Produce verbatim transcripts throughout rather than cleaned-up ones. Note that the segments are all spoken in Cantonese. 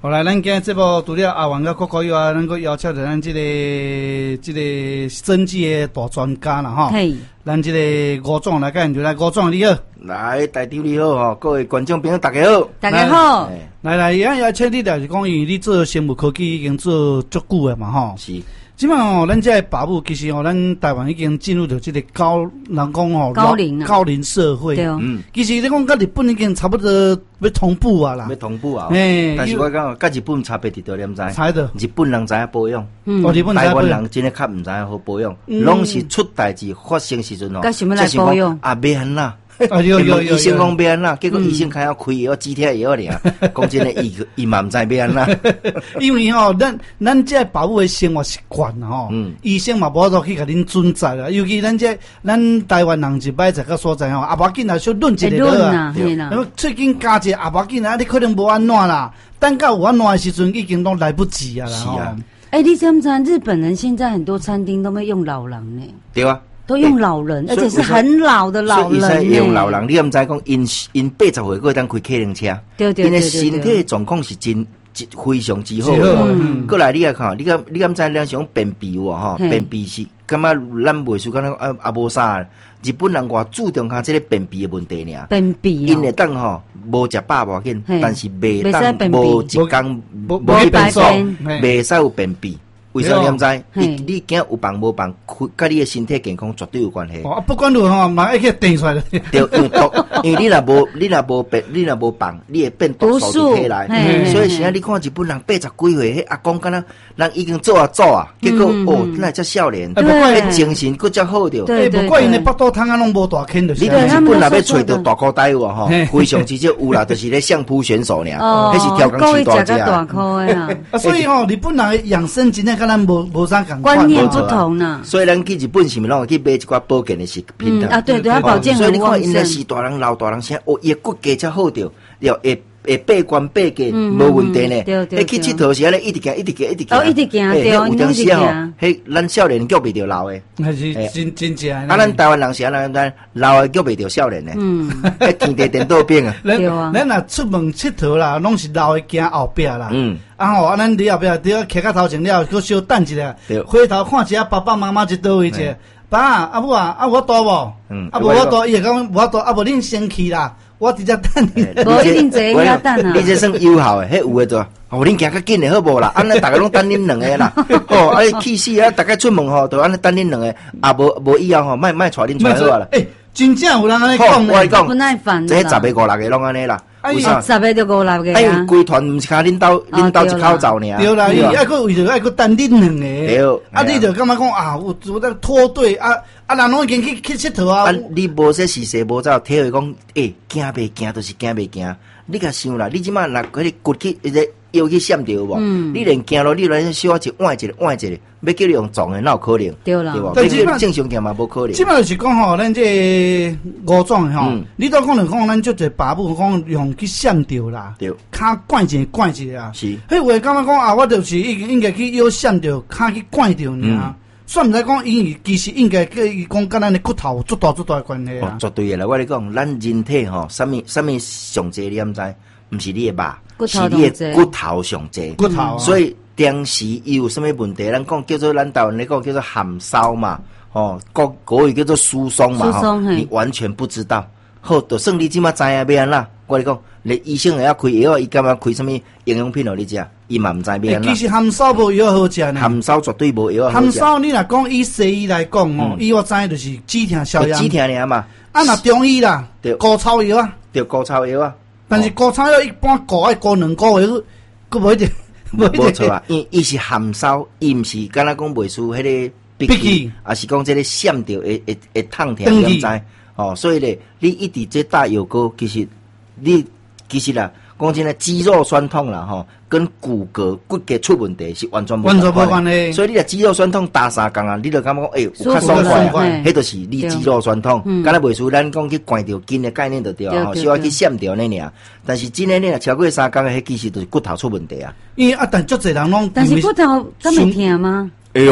后来，咱今日节目除了阿王甲国国以外，咱阁邀请着咱这个这个生计的大专家啦，哈。 嘿， 咱这个吴总来讲，就来吴总你好。 来，台长你好吼，各位观众朋友大家好， 大家好。 来来，现在邀请你就是讲，因为你做生物科技已经做足久的嘛，吼。 是。 即摆吼，咱这爸母其实吼，咱台湾已经进入到这个高人讲吼高龄啊， 高龄社会。 对哦。 嗯。其实你讲甲日本已经差不多要同步啊啦。 要同步啊。 哎。 但是我讲，甲日本差别伫倒，你知？ 差的。 日本人知影保养， 嗯。哦，日本台湾人真诶较毋知影好保养，拢是出代志发生时阵吼， 才想要来保养。 啊，要安那？ 啊有有有， 医生讲要安那，结果医生开要开药，几天药尔。讲真诶，伊伊嘛毋知要安那。 因为吼，咱咱这保护诶生活习惯吼，嗯，医生嘛无法度去甲恁准载啦。尤其咱这咱台湾人一摆一个所在吼，啊，无要紧啦，小论一个啊，对啦。 最近加一个啊，无要紧啦，你可能无安怎啦，等到有安怎诶时阵，已经都来不及啊啦。 是啊。 哎，你知不知道日本人现在很多餐厅都会用老人呢？ 对啊。 都用老人，而且是很老的老人。 所以伊用老人，你毋知讲因因八十岁过当开客人车， 对对对对， 因为身体状况是真非常之好的。过来你来看，你敢你敢知咱想便秘有吼？便秘是感觉咱袂输感觉啊啊无啥。日本人偌注重下这个便秘的问题呢。 便秘， 因会当吼无食饱无要紧，但是袂当无一工无去便所， 袂使有便秘。为啥你毋知？你你惊有病无病，甲你的身体健康绝对有关系。 哦，不管如何，嘛要去定出来。 对，因为毒，因为你若无，你若无病，你若无病，你会变毒素体来。所以现在你看日本人八十几岁，迄阿公敢若人已经做啊做啊，结果哦，那才少年，迄精神佫才好着。 对，不过因的腹肚汤啊，拢无大坑的。 你日本若要找到大裤带有啊吼，非常之少有啦，就是咧相扑选手尔，迄是跳钢琴大家。 啊，所以吼，日本人养生真正跟咱无无啥共观念不同呐。 所以咱去日本是咪拢去买一寡保健的食品啊？对对，保健所以你看，因那是大人老大人现在哦，伊骨骼才好着，要会会八关八价，无问题呢。 对对。 迄去佚佗时咧，一直行，一直行，一直行。哦，一直行，对， 有当时吼，迄咱少年脚袂着老诶。 还是真真正。 啊，咱台湾人是安咱老诶脚袂着少年诶。嗯。迄天地电倒边啊。 对啊。咱若出门佚佗啦，拢是老诶行后壁啦。嗯。啊吼，啊，咱伫后壁，伫啊，徛到头前了，搁小等一下，回头看一下爸爸妈妈伫倒位者。爸，阿母啊，啊，我大无？嗯。啊，无我大，伊会讲我大，啊，无恁生气啦。我直接等你， 无一定坐遐等啊。 你这算友好诶，迄有诶着，哦，恁行较紧诶，好无啦？安尼大家拢等恁两个啦。哦，啊，气死啊！大家出门吼，就安尼等恁两个，啊，无无以后吼，莫莫带恁出好啦。 诶，真正有人安尼讲咧， 不耐烦。 这十个五六个拢安尼啦。 为啥？十个就五六个啊。 哎，规团毋是靠恁兜恁兜一口走尔。 对啦，伊爱佫为着爱佫等恁两个。 对。 啊，你就感觉讲啊，有有在拖队啊。啊，人拢已经去去佚佗啊！ 啊，你无说是势无走，体会讲，诶，惊袂惊，就是惊袂惊。你甲想啦，你即马若嗰啲骨去，迄个腰去闪着无？嗯。你连行路，你连小一换一个换一个，要叫你用撞的，哪有可能？ 对啦。 对无？但是正常行嘛，无可能。 即摆就是讲吼，咱这五种吼，你都可能讲咱足侪爸母讲用去闪着啦， 对， 骹惯一惯一个啊。 是。 迄话感觉讲啊，我就是应应该去腰闪着，骹去惯着尔。算毋知讲，因其实应该叫伊讲，甲咱的骨头足大足大的关系啊。 哦，绝对的啦！我咧讲，咱人体吼，啥物啥物上济，你毋知？毋是你的肉，是你的骨头上济。 骨头。 所以当时伊有啥物问题？咱讲叫做咱台湾咧讲叫做含烧嘛，哦，国国语叫做疏松嘛，吼，你完全不知道。好，就算你即马知影要安啦，我咧讲，你医生会晓开药，伊干嘛开什物营养品互你食？伊嘛毋知要安啦。 其实含烧无药好食呢。 含烧绝对无药好食。 含烧你若讲以西医来讲哦，以我知就是止疼消炎。 止疼尔嘛。 啊，若中医啦，高草药啊。 对，高草药啊。 但是高草药一般高爱高两个月，佫无一定。 无错啊，因伊是含烧，伊毋是敢若讲袂输迄个闭气，也是讲这个闪着会会会痛疼，你知？哦，所以咧，你一直在打药膏，其实你其实啦，讲真诶，肌肉酸痛啦，吼，跟骨骼骨骼出问题是完全无完全无关系。 所以你若肌肉酸痛打三工啊，你就感觉讲，诶、欸，有较爽快啊，迄就是你肌肉酸痛。敢若袂输咱讲去关掉筋诶概念就对啊，吼，需要去闪掉那尔。但是真诶，你若超过三工诶，迄其实就是骨头出问题啊。 因为啊，但足侪人拢， 但是骨头敢会疼吗？ 哎呦！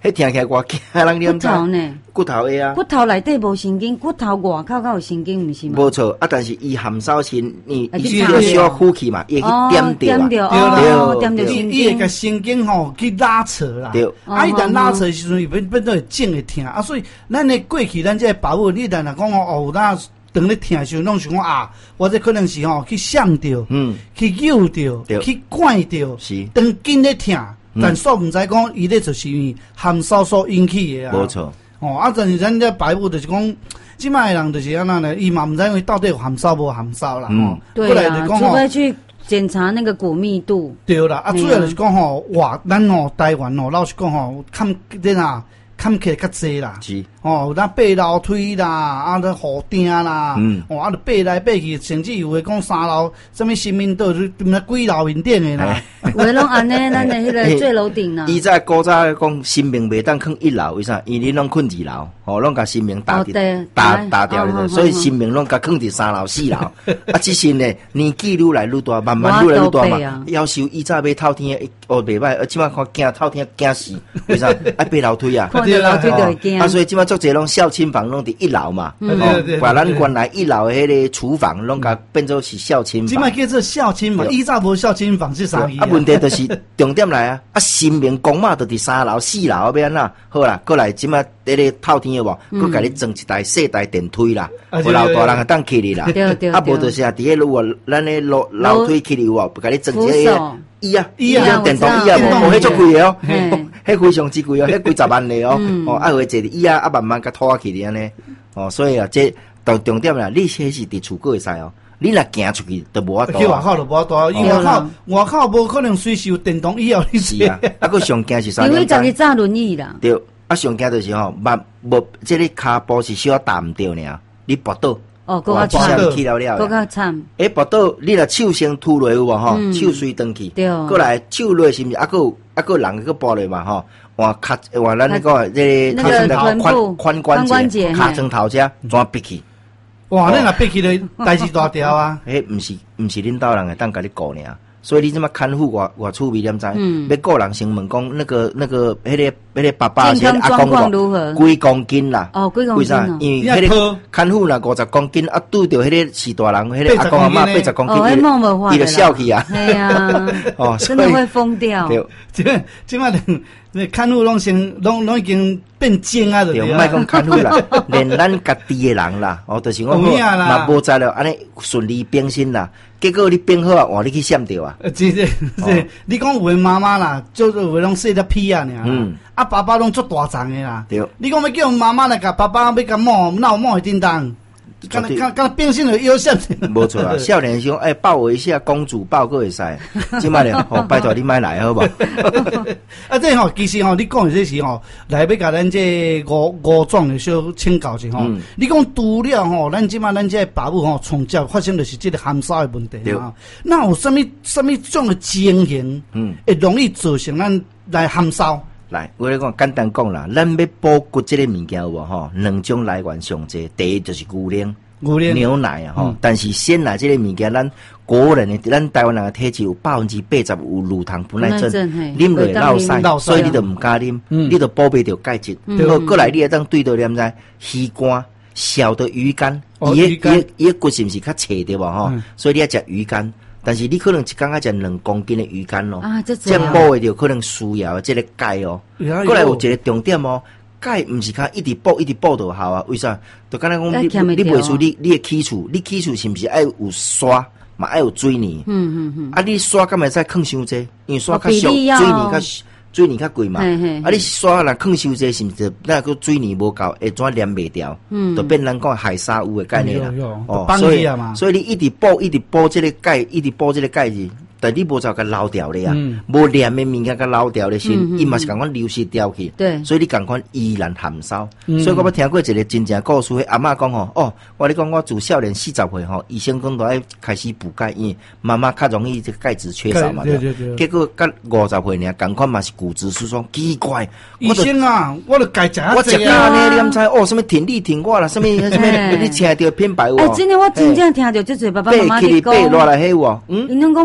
迄听起来我惊人念知。 骨头呢？ 骨头的啊。 骨头内底无神经，骨头外口才有神经，毋是吗？ 无错啊，但是伊含烧时，你啊伊需要需要呼气嘛，伊去点掉啊， 对啦， 点着神经， 伊会甲神经吼去拉扯啦。 对， 啊，伊旦拉扯的时阵，伊变变做会正会疼啊，所以咱的过去咱这个保护，你旦若讲哦，有那当咧疼的时候，拢想讲啊，我这可能是吼去伤着，嗯，去扭着，去拐着，是当紧咧疼。但煞毋知讲，伊咧就是含烧所引起的啊。 无错。 哦，啊，但是咱这排布就是讲，即卖人就是安那呢，伊嘛毋知伊到底有含烧无含烧啦。 嗯，对啊，除非去检查那个骨密度。 对啦，啊，主要就是讲吼，哇，咱吼台湾吼，老实讲吼，看恁啊，看起来较济啦。是。哦，咱爬楼梯啦，啊，咧护顶啦，嗯，哦，啊，咧爬来爬去，甚至有诶讲三楼，什物新民岛，就那几楼面顶诶啦。 有诶拢安尼，咱诶迄个最楼顶啦。 以前古早讲生命袂当囥一楼，为啥？因为恁拢困二楼，哦，拢甲生命打掉，打打掉了，所以生命拢甲囥伫三楼、四楼。啊，只是呢，年纪愈来愈大，慢慢愈来愈大嘛。要求以前要透天，哦，袂歹，啊，即摆看惊透天惊死，为啥？爱爬楼梯啊， 看着楼梯就会惊。 啊，所以即摆足侪拢孝亲房拢伫一楼嘛，哦，把咱原来一楼诶迄个厨房拢甲变做是孝亲房。 即摆叫做孝亲房，以前无孝亲房是啥意思？ 啊，问题就是重点来啊！啊，新民公嘛，就伫三楼、四楼要安怎？好啦，过来即摆迄个透天诶无，佮甲你装一台细台电梯啦，有老大人会当起哩啦。啊，无就是啊，伫迄路啊，咱诶楼楼梯起哩有无？甲你装一个椅啊，椅啊，电动椅啊，无，迄足贵哦，迄非常之贵哦，迄几十万嘞哦，哦，啊，会坐椅啊，啊，慢慢甲拖起哩安尼，哦，所以啊，这到重点啦，你迄是伫厝过会使哦。你若行出去，都无法度。 去外口就无法度，因为外口外口无可能随时有电动椅哦。 是啊，啊，佫上惊是啥？ 因为十日早轮椅啦。 对，啊，上惊就是吼，冇无，即个骹步是小打唔掉呢，你跋倒。 哦，更加惨。 去了了。 更加惨。 诶，跋倒，你若手先吐落有无吼？手碎断去。 对。 过来手落是毋是？啊，佫啊，佫人佫跋落嘛吼。换脚换咱那个这个髋髋髋关节、骹床头遮怎闭去？ 哇！你若闭起来，代志大条啊！ 迄毋是毋是恁兜人会当甲你顾尔，所以你即马看护偌偌趣味，点知？要顾人先问讲那个那个迄个迄个爸爸是阿公个几公斤啦？ 哦，几公斤？ 为啥？因为迄个看护若五十公斤，啊，拄着迄个是大人，迄个阿公阿嬷八十公斤，伊就笑去啊！ 系啊，哦，真的会疯掉。 对， 即即马那看护拢先拢拢已经变精啊！ 对，莫讲看护啦，连咱家己的人啦，哦，就是我嘛无知了，安尼顺利变身啦。结果你变好啊，哇，你去闪掉啊！ 呃，是是是，你讲有诶妈妈啦，就是有诶拢细粒屁啊，尔。嗯。啊，爸爸拢足大张诶啦。对。你讲要叫妈妈来甲爸爸要甲摸，哪有摸会叮当？敢敢敢变性了腰闪。 无错啊，少年兄，哎，抱我一下，公主抱个会使。即摆咧，哦，拜托你买来好无？ 啊，这吼，其实吼，你讲的这是吼，来要甲咱这五五壮的小请教者吼。你讲除了吼，咱即摆咱这爸母吼，从小发生就是这个含烧的问题啊。那有什么什么种的情形，嗯，会容易造成咱来含烧？ 来，我来讲简单讲啦，咱要保骨这个物件有无吼？两种来源上济，第一就是牛奶、 牛奶、 牛奶啊吼。嗯、但是鲜奶这个物件，咱国人的咱台湾人的体质有百分之八十有乳糖不耐症，啉落会落屎，所以你就唔敢啉，嗯、你就保袂着钙质。然后过来你会当对到念在鱼肝、小的鱼肝，伊个伊伊个骨是毋是较脆对无吼？嗯、所以你要食鱼肝。但是你可能一工要食两公斤的鱼肝咯，啊，这这保会着可能需要这个钙哦。过来有一个重点哦，钙毋是较一直补一直补就好啊？为啥？就敢若讲你你袂出你你的起厝，你起厝是毋是爱有刷，嘛爱有水泥？嗯嗯嗯。啊，你刷敢会使放伤济？因为刷较俗，水泥较水泥较贵嘛。啊，你刷若放伤济，是毋是那个水泥无够，会怎黏袂掉？嗯，就变咱讲海沙污的概念啦。 哦，所以所以你一直补一直补这个钙，一直补这个钙质。但你无照甲捞掉咧啊，无黏的物件甲捞掉咧先，伊嘛是共款流失掉去。对，所以你共款依然含烧。所以我捌听过一个真正故事，迄阿嬷讲吼，哦，我你讲我自少年四十岁吼，医生讲都爱开始补钙，因为妈妈较容易这个钙质缺少嘛。对对对。结果甲五十岁呢，共款嘛是骨质疏松，奇怪。 医生啊，我都钙食我食安尼，你毋知哦，什么挺力挺我啦，什么什么，你听着偏白话。 哎，真的我真正听着，就嘴爸爸妈妈伫讲。 背落来迄话， 嗯，因拢讲我逐工。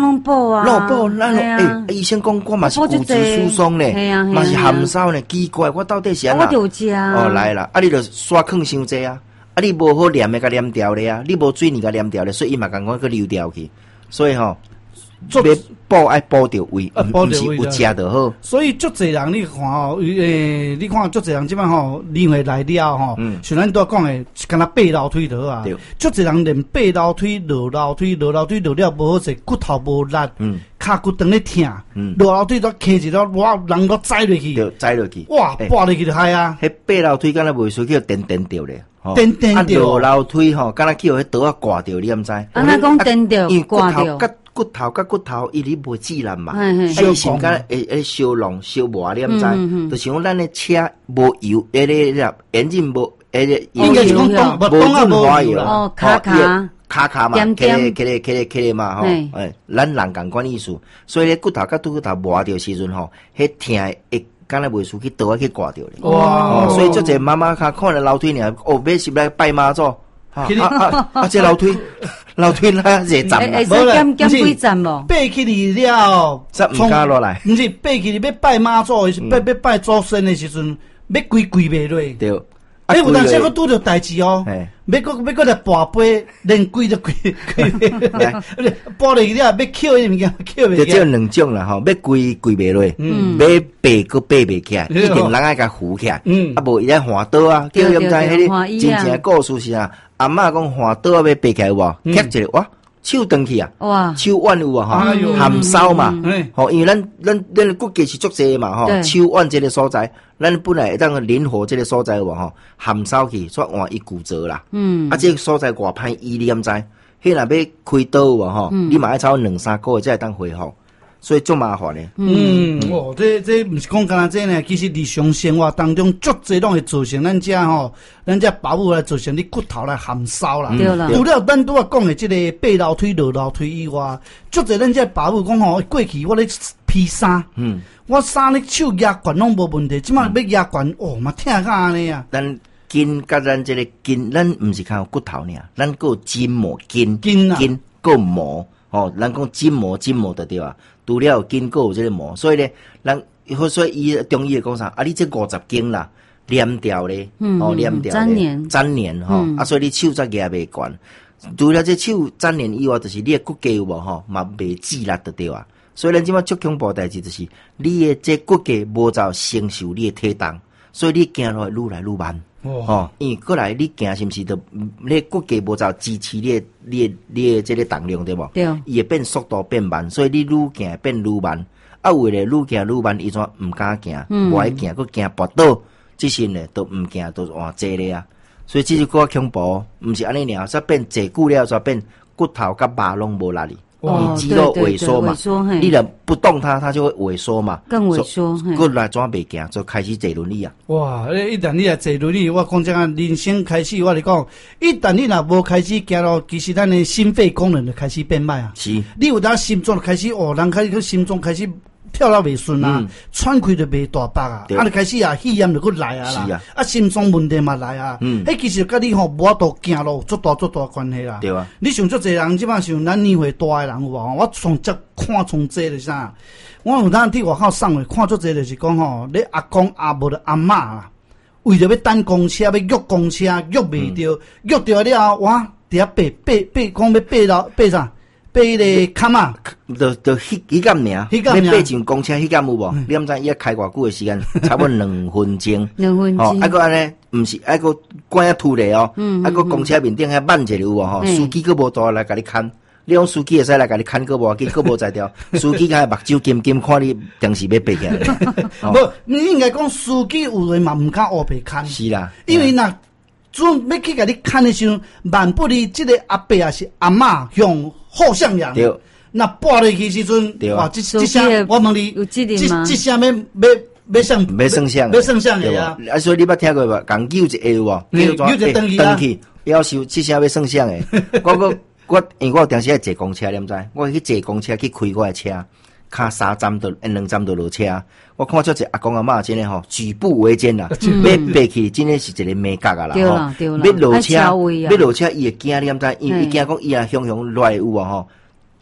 拢补啊， 拢补，咱诶，医生讲我嘛是骨质疏松咧，嘛是含烧咧，奇怪，我到底是安怎？我就食哦，来啦，啊，你著刷坑伤济啊，啊，你无好黏诶，甲黏掉咧啊，你无水泥甲黏掉咧，所以伊嘛共我去流掉去，所以吼。要补爱补到位，毋是有食就好。 所以足侪人你看吼，诶，你看足侪人即摆吼，年岁来了吼，像咱拄仔讲诶，敢若爬楼梯就好啊。足侪人连爬楼梯、落楼梯、落楼梯落了无好势，骨头无力，骹骨长咧疼，落楼梯都骑一了，哇，人都栽落去， 就栽落去， 哇，爬落去就嗨啊！ 迄爬楼梯敢若袂输叫颠颠着咧。 颠颠着， 落楼梯吼，敢若去互迄刀啊挂着，你毋知？ 安那讲颠着挂着。 骨头甲骨头，伊哩无自然嘛，小心甲会会烧弄烧磨，你毋知？就像咱的车无油，迄个엔진无，迄个应该是讲东无润滑油哦，卡卡卡卡嘛，起来起来起来起来嘛，吼，诶，咱人共款意思，所以咧骨头甲骨头磨着时阵吼，迄疼会敢若袂输去倒啊去挂着咧。哇！所以足侪妈妈较看了楼梯尔，哦，要是来拜妈祖。啊啊啊！这楼梯，楼梯那热站， 会使减减几站无？ 爬起嚟了， 则唔敢落来。 唔是爬起嚟要拜妈祖，是要要拜祖先的时阵，要跪跪袂落。 对， 你有当时佫拄着代志哦，要佫要佫来跋杯，连跪都跪跪袂落，跋落去了，要捡迄物件捡袂起。 就只有两种啦吼，要跪跪袂落，要爬佫爬袂起来，一定人爱甲扶起来，啊无伊在滑倒啊，叫伊毋知迄个真正故事是啊。阿嬷讲滑倒啊，要爬起来有无？夹一个哇，手断去啊！哇，手腕有啊哈，含烧嘛，吼，因为咱咱咱骨骼是足济嘛吼，手腕这个所在，咱本来会当灵活这个所在有无吼，含烧去，所以换伊骨折啦。嗯，啊，这个所在偌歹医你毋知？迄若要开刀有无吼，你嘛要超两三个月才会当恢复。所以足麻烦咧。 嗯，哦，这这毋是讲干那这呢，其实日常生活当中，足侪拢会造成咱遮吼，咱遮保姆来造成你骨头来含烧啦。对啦。除了咱拄仔讲的这个爬楼梯、落楼梯以外，足侪咱遮保姆讲吼，过去我咧披衫，嗯，我衫咧手压管拢无问题，即摆要压管，哦，嘛疼甲安尼啊。 咱筋甲咱这个筋，咱毋是靠骨头尔，咱还有筋膜、筋、 筋啊， 筋够膜。哦，咱讲筋膜，筋膜的对吧？除了有筋，够有这个膜，所以咧，咱所以伊中医讲啥？啊，你这五十斤啦，黏掉咧，哦，黏掉咧， 粘连， 粘连吼，啊，所以你手才压袂悬。除了这手粘连以外，就是你的骨骼有无吼，嘛袂自力的对啊。所以咱即马最恐怖代志就是你的这骨骼无照承受你的体重，所以你行落愈来愈慢。哦，因为过来你行是毋是都你骨骼无照支持你的你的你的这个重量对无？对，伊会变速度变慢，所以你愈行变愈慢。啊，为了愈行愈慢，伊怎毋敢行，无爱行，佫行跋倒，即身呢都毋行，都换坐咧啊。所以这就够恐怖，毋是安尼尔，则变坐久了，则变骨头甲肉拢无力哩。你肌肉萎缩嘛，你若不动它，它就会萎缩嘛， 更萎缩。 过来怎袂行，就开始坐轮椅啊！ 哇，一旦你来坐轮椅，我讲这个人生开始，我嚟讲，一旦你若无开始行咯，其实咱的心肺功能就开始变歹啊。是，你有当心脏开始哦，人开始心脏开始跳了袂顺啊，喘气就袂大白啊，啊就开始啊，肺炎就佫来啊啦，啊心脏问题嘛来啊，迄其实甲你吼无法度行路，足大足大关系啦。对啊，你想足侪人，即摆像咱年岁大诶人有无？我从则看从这是啥？我有当伫外口送诶，看足侪就是讲吼，你阿公阿母的阿嬷啦，为着要等公车，要约公车，约袂着，约着了，我伫遐爬爬爬，讲要爬到爬啥？爬迄个坎啊， 就就迄迄间尔，要爬上公车迄间有无？你毋知伊开偌久诶时间，差不多两分钟。 两分钟。 哦，啊个安尼，毋是，啊个关啊凸咧哦，啊个公车面顶遐慢一下有无吼？司机佫无倒来甲你牵，你讲司机会使来甲你牵佫无，佮佫无才调。司机甲目睭金金看你，定是要爬起来。 无，你应该讲司机有诶嘛，毋敢乌白牵。 是啦， 因为若准要去甲你牵诶时阵，万不离即个阿伯也是阿嬷向。后向阳，那跋落去时阵，哇！这这声我问你，这这声要要要算要算相， 要算相的啊！ 啊，所以你捌听过无？讲救一下有无？ 救一登去啊！ 要求这声要算相的。我我我，因为我有当时爱坐公车，你毋知？我去坐公车去开我的车，卡三站都两站都落车。我看出一阿公阿嬷真诶吼，举步维艰啦，要爬去真诶是一个美角啊啦，吼，要落车，要落车伊会惊，你毋知？因为伊惊讲伊啊雄雄来有啊吼，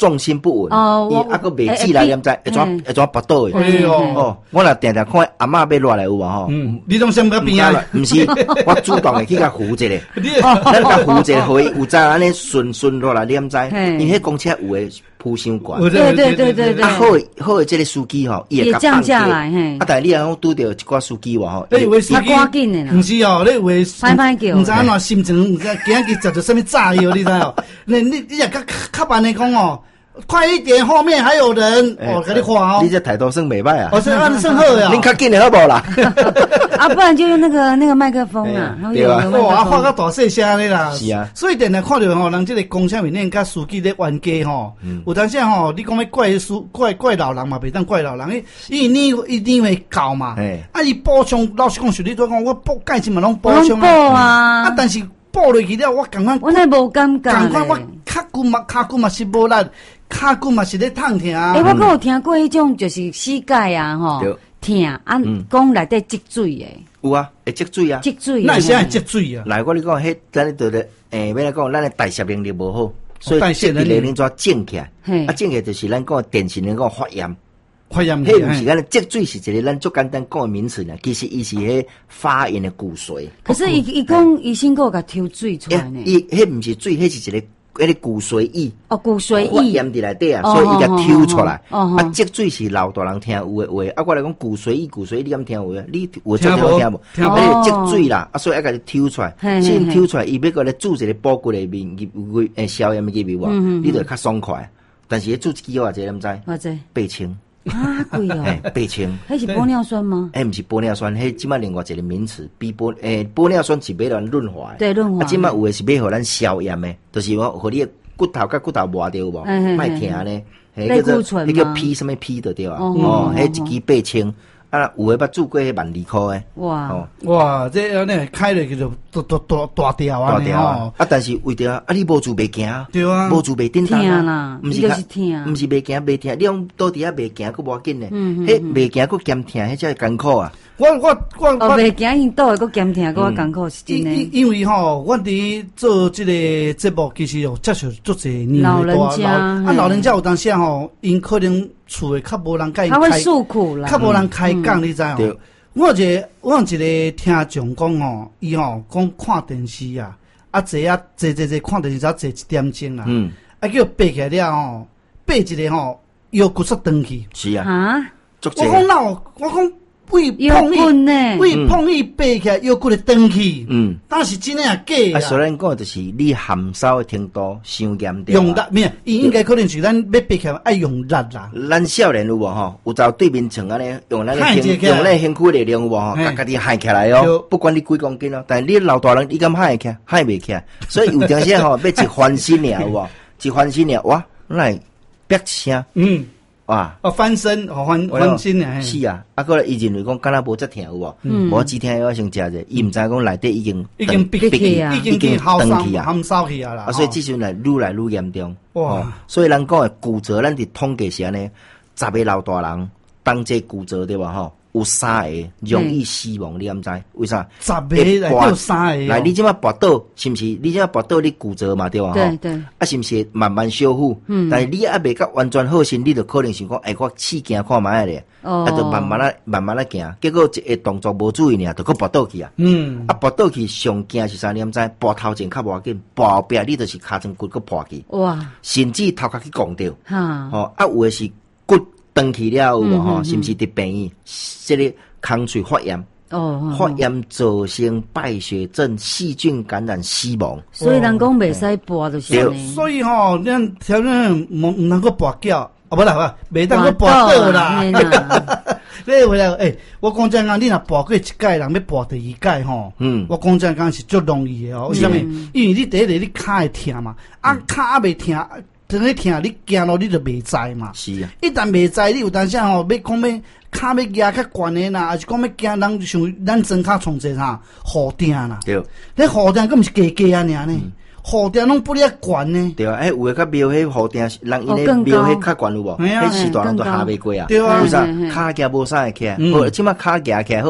重心不稳， 哦， 伊啊个袂起来，念知会怎会怎跋倒诶。 哦，我若定定看阿嬷要落来有无吼？ 嗯，你拢先不边啊？ 毋是，我主动的去甲扶一下，咱甲扶一下，互伊有在安尼顺顺落来，念知？因为迄公车有诶铺伤悬。 对对对对对。 啊，好诶好诶，这个司机吼， 也降下来嘿。 啊，但系你若讲拄着一寡司机话吼， 你以为司机赶紧诶啦？ 毋是哦，你以为歹歹叫， 毋知安怎心情，毋知今日食着什么炸药，你知哦？你你你若较较慢诶讲哦。快一点，后面还有人。我跟你话哦， 你这态度算袂歹啊！ 我是按算好呀。 恁较紧的好无啦？ 啊，不然就用那个那个麦克风啊， 对啊， 哇，发个大细声的啦。 是啊， 所以电台看到吼，人这个公车面面甲司机咧冤家吼，有当时吼，你讲要怪司怪怪老人嘛，袂当怪老人，伊伊你伊你会搞嘛？啊，伊补偿，老实讲，是你都讲我补价钱嘛，拢补偿啊。 啊，但是补落去了，我感觉我那无感觉， 感觉我脚骨嘛，脚骨嘛是无力。骹骨嘛是咧痛疼啊！ 诶，我阁有听过迄种，就是膝盖啊，吼，疼啊，讲内底积水诶。 有啊，会积水啊， 积水。 那是爱积水啊！ 来，我你讲，迄咱咧对咧，诶，要来讲，咱诶代谢能力无好，所以这个能力怎静起来？啊，静起来就是咱讲典型的讲发炎。 发炎。 迄毋是咱积水是一个咱足简单讲诶名词呢，其实伊是迄发炎的骨髓。 可是伊伊讲医生阁有甲抽水出来呢？ 伊迄毋是水，迄是一个。迄个骨髓液哦，骨髓液发炎伫内底啊，所以伊甲抽出来。啊，积水是老大人听有诶话，啊，我来讲骨髓液，骨髓液你敢听有诶？你有听无？听无？听无？积水啦，啊，所以爱甲你抽出来，先抽出来，伊要甲你注一个补骨诶面入诶消炎诶入面，你就较爽快。但是迄注一支偌济，你毋知？ 偌济？ 八千。 啊，贵哦！ 哎，八千。 迄是玻尿酸吗？ 哎，毋是玻尿酸，迄即摆另外一个名词，比玻诶玻尿酸是买咱润滑。 对，润滑。 啊，即摆有诶是买互咱消炎诶，就是我互你骨头甲骨头磨着有无？莫疼呢。 类固醇迄叫 P 什么 P 的对啊？哦，迄一支八千。啊，有诶捌做过迄万二箍诶。 哇哇，这安尼开落去就大大大条啊！ 大条啊！啊，但是为着啊，你无做袂行， 对啊， 无做袂叮当啊， 毋是就是疼， 毋是袂行袂疼，你用倒伫遐袂行佫无要紧咧，迄袂行佫兼疼，迄才艰苦啊！ 我我我哦，袂行因倒诶佫兼疼佫艰苦是真诶。 因为吼，我伫做即个节目，其实有接触足侪老人家， 啊，老人家有当时吼，因可能厝诶较无人甲因开，他会诉苦啦， 较无人开讲，你知哦？我有一个我有一个听众讲吼，伊吼讲看电视啊，啊坐啊坐坐坐看电视才坐一点钟啦，嗯，啊叫爬起来了吼，爬一个吼腰骨煞断去， 是啊， 啊， 我讲闹，我讲。胃碰伊，胃碰伊爬起来腰骨咧断去，嗯，但是真诶也假啊。 所以咱讲就是你含烧诶程度伤严重。 用力咩？伊应该可能是咱要爬起来爱用力啦。 咱少年有无吼？有走对面床安尼用咱诶身用咱身躯力量有无吼？家家己喊起来哦，不管你几公斤哦，但是你老大人你敢喊起来？喊袂起来。所以有阵时吼，要一翻身尔有无？一翻身尔哇，来憋声，嗯。哇！ 哦，翻身，哦翻翻身啊！ 是啊，啊，过来伊认为讲敢若无遮疼有无？无止疼要先食者，伊毋知讲内底已经已经闭去啊， 已经断去啊，含烧去啊啦！ 啊，所以即阵来愈来愈严重。哇！所以咱讲诶骨折，咱伫统计是安尼，十个老大人当这骨折对吧？吼，有三个容易死亡，你敢知？为啥？ 十个来有三个。 来，你即摆跋倒，是毋是？你即摆跋倒，你骨折嘛，对吧？ 对对。 啊，是毋是慢慢修复？嗯。但是你还未甲完全好身，你就可能想讲，哎，我试行看卖咧。哦。啊，就慢慢啊，慢慢啊行，结果一个动作无注意尔，就搁跋倒去啊。嗯。啊，跋倒去上惊是啥？你敢知？跋头前较无要紧，跋后壁你就是骹床骨搁破去。哇！甚至头壳去撞着。哈。哦，啊，有诶是骨。断去了有无吼？是毋是伫病院？这个空喙发炎，哦，发炎造成败血症、细菌感染死亡。 所以人讲袂使跋就是安尼。 所以吼，咱条件毋毋能够跋脚，啊不啦，袂当个跋倒啦。你回来诶，我讲真讲，你若跋过一届人要跋第二届吼，嗯，我讲真讲是足容易诶哦。为虾米？因为你第一个你骹会疼嘛，啊骹还未疼。等你疼，你行路你就袂知嘛。 是啊， 一旦袂知，你有当时吼要讲要骹要压较悬的啦，还是讲要惊人像咱真骹创者啥好定啦。 对， 你好定根本是假假啊尔呢，好定拢不哩悬呢。 对啊，诶，有诶较庙迄好定，人因咧庙迄较悬有无？迄时段人都下袂过啊。 对啊， 为啥？骹行无啥会起来，好，即摆骹行起来好。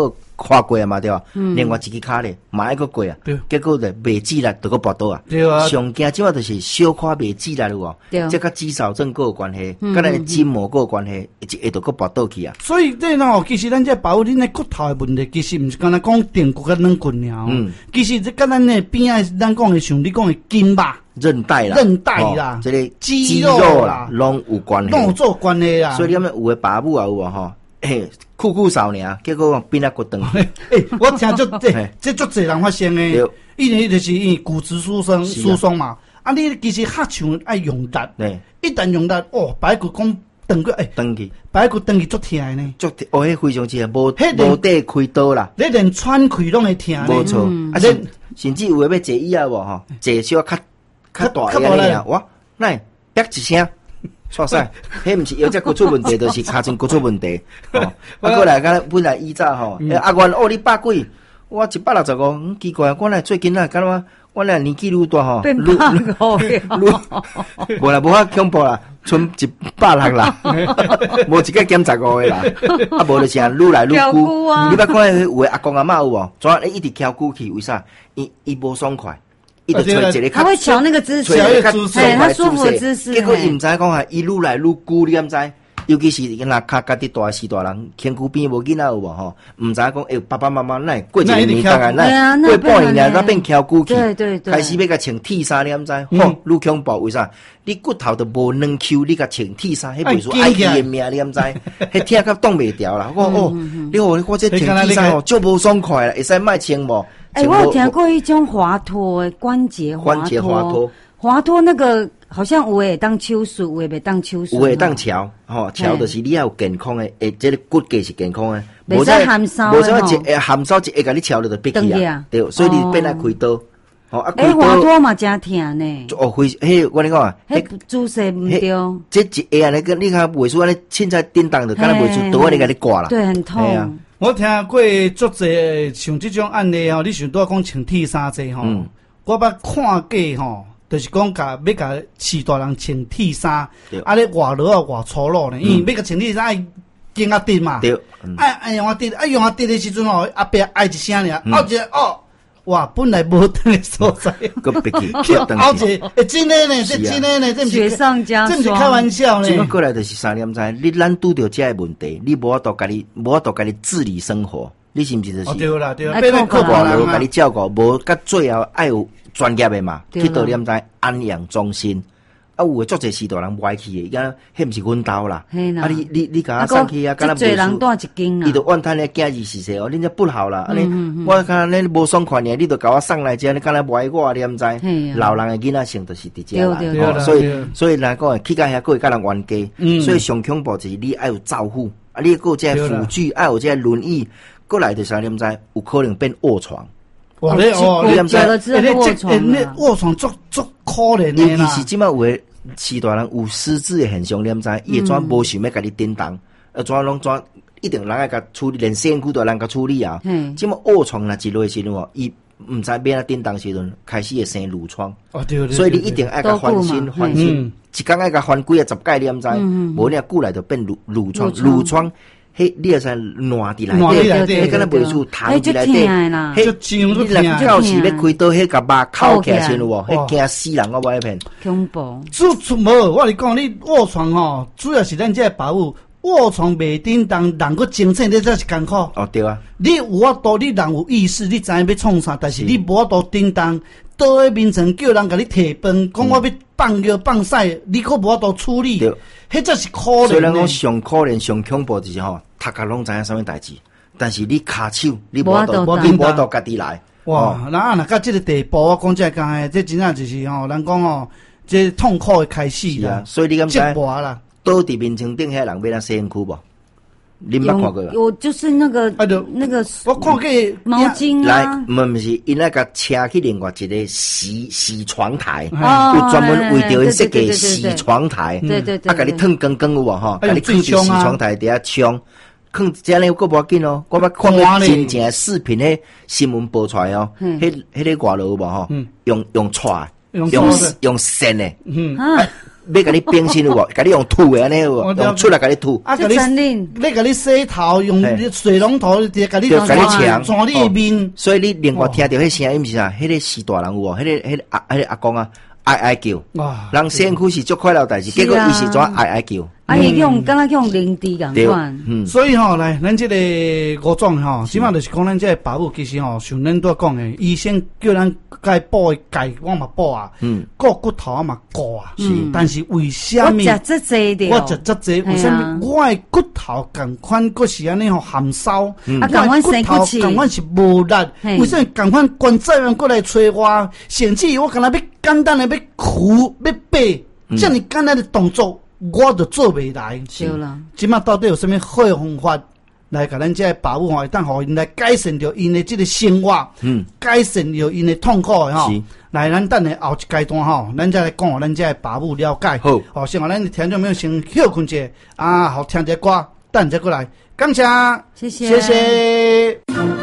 跨过啊嘛对吧？嗯、另外一支卡咧，嘛一个过啊，结果咧未止力，就个跋倒啊。 对啊， 上惊即话就是小可未止力咯喎，即个肌少症个有关系，跟咱筋膜个有关系，一下就个跋倒去啊。 所以这喏，其实咱这保恁的骨头的问题，其实毋是干那讲电骨甲软骨尔，嗯，其实这跟咱的边仔，咱讲的像你讲的筋吧。 韧带啦， 韧带啦， 这个肌肉啦，拢有关系， 拢做关系啦。 所以你们有的爸母也有啊吼，嘿，酷酷少年，结果变啊骨断。 诶，我听就这这足侪人发生诶，一年就是因为骨质疏松疏松嘛。啊，你其实较像爱用力，一旦用力，哦，排骨讲断过，诶， 断去， 排骨断去足疼诶呢。 足疼，哦，迄非常之无无地开刀啦。 你连喘气拢会疼。 无错，啊，甚甚至有诶要坐椅啊无吼，坐小较。较大个咧，哇，来，啪一声，错晒，迄毋是腰脊骨出问题，就是骹前骨出问题。哦，啊，过来，敢本来以早吼，阿元哦，你百几，我一百六十五，嗯，奇怪，我来最近啊，敢若我来年纪愈大吼， 变百五愈，无啦，无遐恐怖啦，剩一百六啦，无一个减十五个啦，啊，无就是啊，愈来愈久。你捌看有诶阿公阿嬷有无？怎啊一直翘久去？为啥？伊伊无爽快。 他会调那个姿势， 哎， 他舒服的姿势。 结果伊毋知讲啊，伊愈来愈久，你毋知？尤其是若卡家己大时大人，身躯边无囡仔有无吼？毋知讲诶，爸爸妈妈那过一个年当然那过半年才变翘久去， 对对对， 开始要甲穿 T 衫，你毋知？吼，愈恐怖，为啥？你骨头都无软 Q， 你甲穿 T 衫，迄袂输爱去的命，你毋知？迄疼甲挡袂掉啦！我哦，你我我这穿 T 衫哦，就无爽快啦，会使卖穿无？ 哎，我有听过一种滑脱关节滑脱， 关节滑脱， 滑脱那个好像有诶当手术，有诶袂当手术， 有诶当桥，吼桥就是你要有健康诶，诶，这个骨骼是健康诶， 袂使含烧， 无啥一诶含烧一下甲你桥了就闭去啊，对，所以你变来开刀， 哦，啊，诶，滑脱嘛真疼呢， 哦，非，迄我跟你讲啊， 迄姿势毋对， 这一下安尼个你看袂输安尼凊彩叮当就，敢若袂输刀安尼甲你挂啦， 对，很痛。 我听过足侪像这种案例吼，你想拄讲穿 T 衫这吼，我捌看过吼，就是讲甲要甲饲大人穿 T 衫，啊咧外落啊外粗鲁呢，因为要甲穿 T 衫爱经啊直嘛，爱爱用啊直，爱用啊直的时阵吼，后壁爱一声尔，后一哦。哇，本来无断的所在， 个别去， 而且真的呢，这真的呢，这雪上加霜， 这不是开玩笑呢。 怎么过来就是三点钟？你咱拄到这个问题，你无法度家己，无法度家己自理生活，你是不是就是？ 哦，对啦，对啦， 变成靠外劳家己照顾，无甲最后爱有专业的嘛，去到点在安养中心。啊，有诶足侪时大人歪去诶，伊讲迄毋是阮兜啦。啊，你你你甲我送去啊，敢若侪人带一斤啦。 伊就怨叹咧，囝儿是说哦，恁这不好啦。安尼，我看恁无爽快呢，你就甲我送来遮，你敢若歪我，你毋知？老人诶囡仔性就是伫遮啦。所以所以来讲，去到遐个会甲人冤家。所以上恐怖就是你爱有照护，啊，你个这辅具，爱有这轮椅，过来就是你毋知，有可能变卧床。 哇！你哦， 你知了之后卧床， 那卧床足足可怜的啦。 尤其是即摆有诶，饲大人有失智诶现象，你毋知，伊会怎无想要甲你叮当，呃，怎拢怎一定人爱甲处理，连身躯都人甲处理啊。即摆卧床若一落时阵哦，伊毋知变啊叮当时阵，开始会生褥疮。 哦，对对。 所以你一定爱甲翻新翻新，一工爱甲翻几啊十届，你毋知，无你啊久来就变褥褥疮，褥疮。迄你也是烂伫内底，迄敢若袂输痰伫内底，迄你若到时要开刀，迄甲肉扣起来先有无？迄惊死人，我无一片。 恐怖。 主出无，我你讲你卧床吼，主要是咱这保护卧床袂叮当，人个精神，你才是艰苦。 哦，对啊。 你有法度，你人有意识，你知影要创啥，但是你无法度叮当，倒喺面前叫人甲你摕饭，讲我要放尿放屎，你可无法度处理。迄才是可怜。 所以咱讲上可怜、上恐怖就是吼，读甲拢知影啥物代志，但是你骹手你无度，你无度家己来。 哇！那啊，若到这个地步，我讲这个讲诶，这真正就是吼，咱讲吼，这痛苦的开始啦。 所以你敢知？ 折磨啦。 倒伫面床顶遐人要咱洗身躯无？你捌看过？ 有就是那个那个， 我看过毛巾来，毋毋是，因那个车去另外一个洗洗床台，有专门为着因设计洗床台， 对对对， 啊，甲你烫光光有无吼？甲你放伫洗床台底下冲，放这样个无要紧哦。我捌看过真正视频，迄新闻播出来哦，迄迄个外劳有无吼？用用踹，用用线的， 要甲你冰身有无？甲你用吐的安尼有无？用出来甲你吐。 啊，甲你，你甲你洗头用水龙头直接甲你甲你呛， 撞你面。 所以你另外听到迄声音是啥？迄个是大人有无？迄个迄个阿迄个阿公啊，哀哀叫。哇！人身躯是足快乐代志，结果伊是怎哀哀叫？ 啊，伊用敢若用灵芝共款。 嗯，所以吼，来，咱这个五种吼，即码就是讲咱这个保姆其实吼，像咱拄讲诶，医生叫咱该补的钙，我嘛补啊。嗯。骨骨头啊嘛顾啊。是。但是为虾米？ 我食这济的。 我食这济，为虾米？我的骨头共款，佫是安尼吼含烧。 嗯。啊，共款生骨气。 共款是无力。为啥共款关节人过来催我？甚至我干那要简单的要苦要拔，这么简单的动作。我就做袂来， 是啦。 即马到底有啥物好的方法来甲咱这个保姆吼，会当互因来改善着因的这个生活，嗯，改善着因的痛苦的吼。来，咱等下后一阶段吼，咱再来讲互咱这个保姆了解。好，哦，先互咱的听众朋友先休困者啊，好听者歌，等者过来，感谢， 谢谢， 谢谢。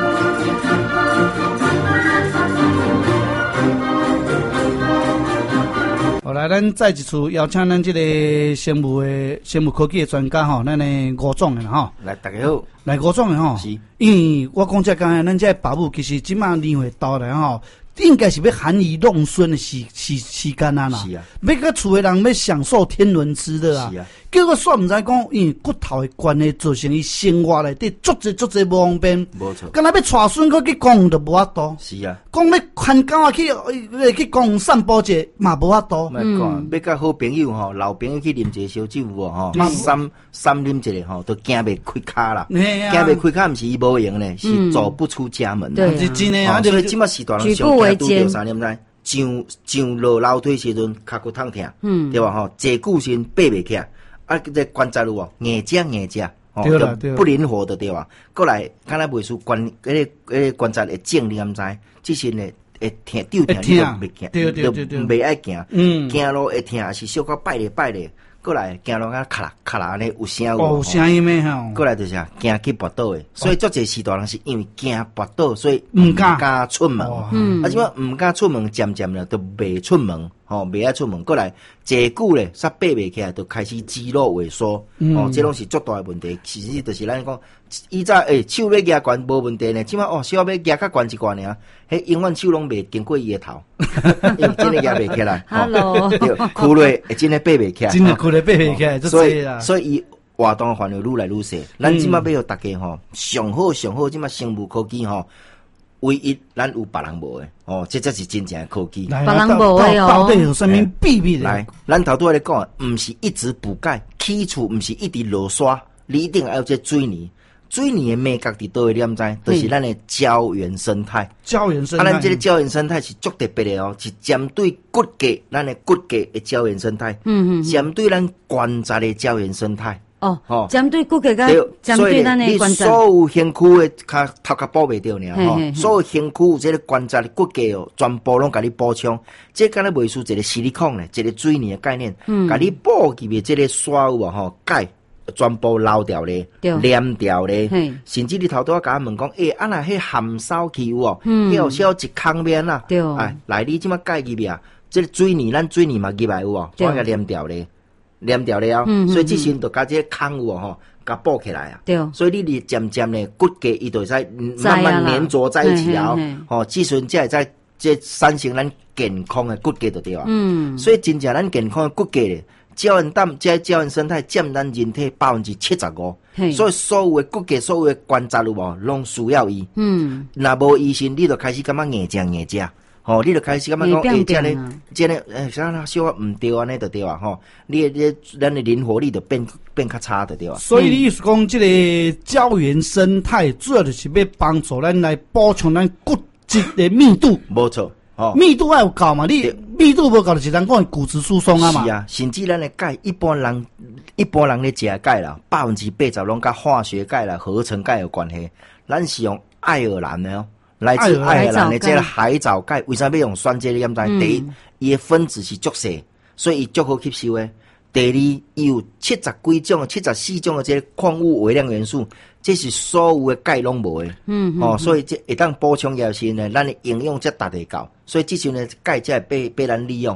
好来，咱再一次邀请咱这个生物的生物科技的专家吼，咱的吴总的吼。 来，大家好。 来，吴总的吼。是。因为我讲这刚才咱这保姆其实即马年岁到来吼，应该是要含饴弄孙的时时时间啊啦。是啊。要甲厝的人要享受天伦之乐啊。是啊。结果煞毋知讲，因为骨头的关系造成伊生活内底足侪足侪无方便。无错。敢若要带孙佫去公园都无法度。是啊。讲要牵狗啊去去公园散步者嘛无法度。 嗯。要甲好朋友吼、老朋友去啉一个烧酒无吼，三三啉一个吼，都惊袂开骹啦。惊袂开骹，毋是伊无用呢，是走不出家门。 对，是真诶啊！ 所以即马时代人上惊拄着啥，你毋知？上上落楼梯时阵骹骨痛痛，嗯，对吧？吼，坐久身爬袂起来。啊，这关节有无？硬只硬只，哦，不灵活的对吧？过来，敢若袂输关，迄个迄个关节会肿，你敢知？即是呢会疼，丢疼，你都袂行，对对对对，袂爱行，嗯，行路会疼，也是小可摆咧摆咧。过来，行路啊，咔啦咔啦安尼有声有， 有声音咩吼？ 过来就是啊，惊去跋倒诶，所以足侪时代人是因为惊跋倒，所以毋敢敢出门。嗯，啊，即摆毋敢出门，渐渐咧都袂出门，吼，袂爱出门。过来坐久咧，煞爬袂起来，就开始肌肉萎缩。哦，这拢是足大诶问题。其实就是咱讲，以早诶手要举悬无问题呢，即摆哦，手要举较悬一悬尔，迄永远手拢袂经过伊诶头，因为真诶举袂起来。 Hello， 苦累会真诶爬袂起来。 真诶苦累爬袂起来， 所以所以伊活动范围愈来愈细。咱即摆要互大家吼，上好上好，即摆生物科技吼。唯一咱有别人无诶，哦，这才是真正诶科技。 别人无诶哦， 到底有啥物秘密？ 来，咱头拄仔咧讲，毋是一直补钙，起厝毋是一直落刷，你一定要有这水泥。水泥诶美角伫倒位，你毋知？就是咱诶胶原生态。 胶原生态。 啊，咱这个胶原生态是足特别诶哦，是针对骨骼，咱诶骨骼诶胶原生态。嗯嗯。针对咱关节诶胶原生态。 哦，哦，针对骨骼个，针对咱的关节， 所有身躯的脚头壳补袂着呢，吼，所有身躯有这个关节的骨骼哦，全部拢甲你补充。这敢若袂输一个矽利康呢，一个水泥的概念，甲你补入的这个刷有啊吼钙，全部捞掉咧，黏掉咧，甚至你头拄仔甲我问讲，诶，啊那迄含梢气有哦，迄有小一空面啦，哎，来你即马钙入啊，这个水泥咱水泥嘛入来有哦，全甲黏掉咧。黏掉了，嗯、所以即时就甲这个空有吼，甲补起来啊。对，所以你哩渐渐咧骨骼伊就会使慢慢粘着在一起了，吼，即阵才会在这产生咱健康的骨骼就对啊。嗯，所以真正咱健康的骨骼咧，胶原蛋这胶原生态占咱人体百分之七十五，所以所有的骨骼、所有的关节有无，拢需要伊。嗯，若无医生，你就开始感觉硬正硬正。哦，你就开始感觉讲，诶，这个、这个，诶，啥啦，小可毋对安尼就对啊，吼，你你咱的灵活力就变变较差的对啊。 所以你意思讲，这个胶原生态主要就是要帮助咱来补充咱骨质的密度。 没错，哦， 密度要有够嘛，你密度无够就是咱讲骨质疏松啊嘛。 是啊，甚至咱的钙，一般人一般人咧食钙啦，百分之八十拢甲化学钙啦、合成钙有关系。咱是用爱尔兰的哦。来自爱尔兰的这个海藻钙，为啥要用酸这个？你知？第一，伊的分子是足细，所以伊足好吸收的。第二，伊有七十几种、七十四种的这个矿物微量元素，这是所有的钙拢无的。嗯，哦，所以这一旦补充了时呢，咱的营养才达得到。所以这时呢，钙才会被被咱利用。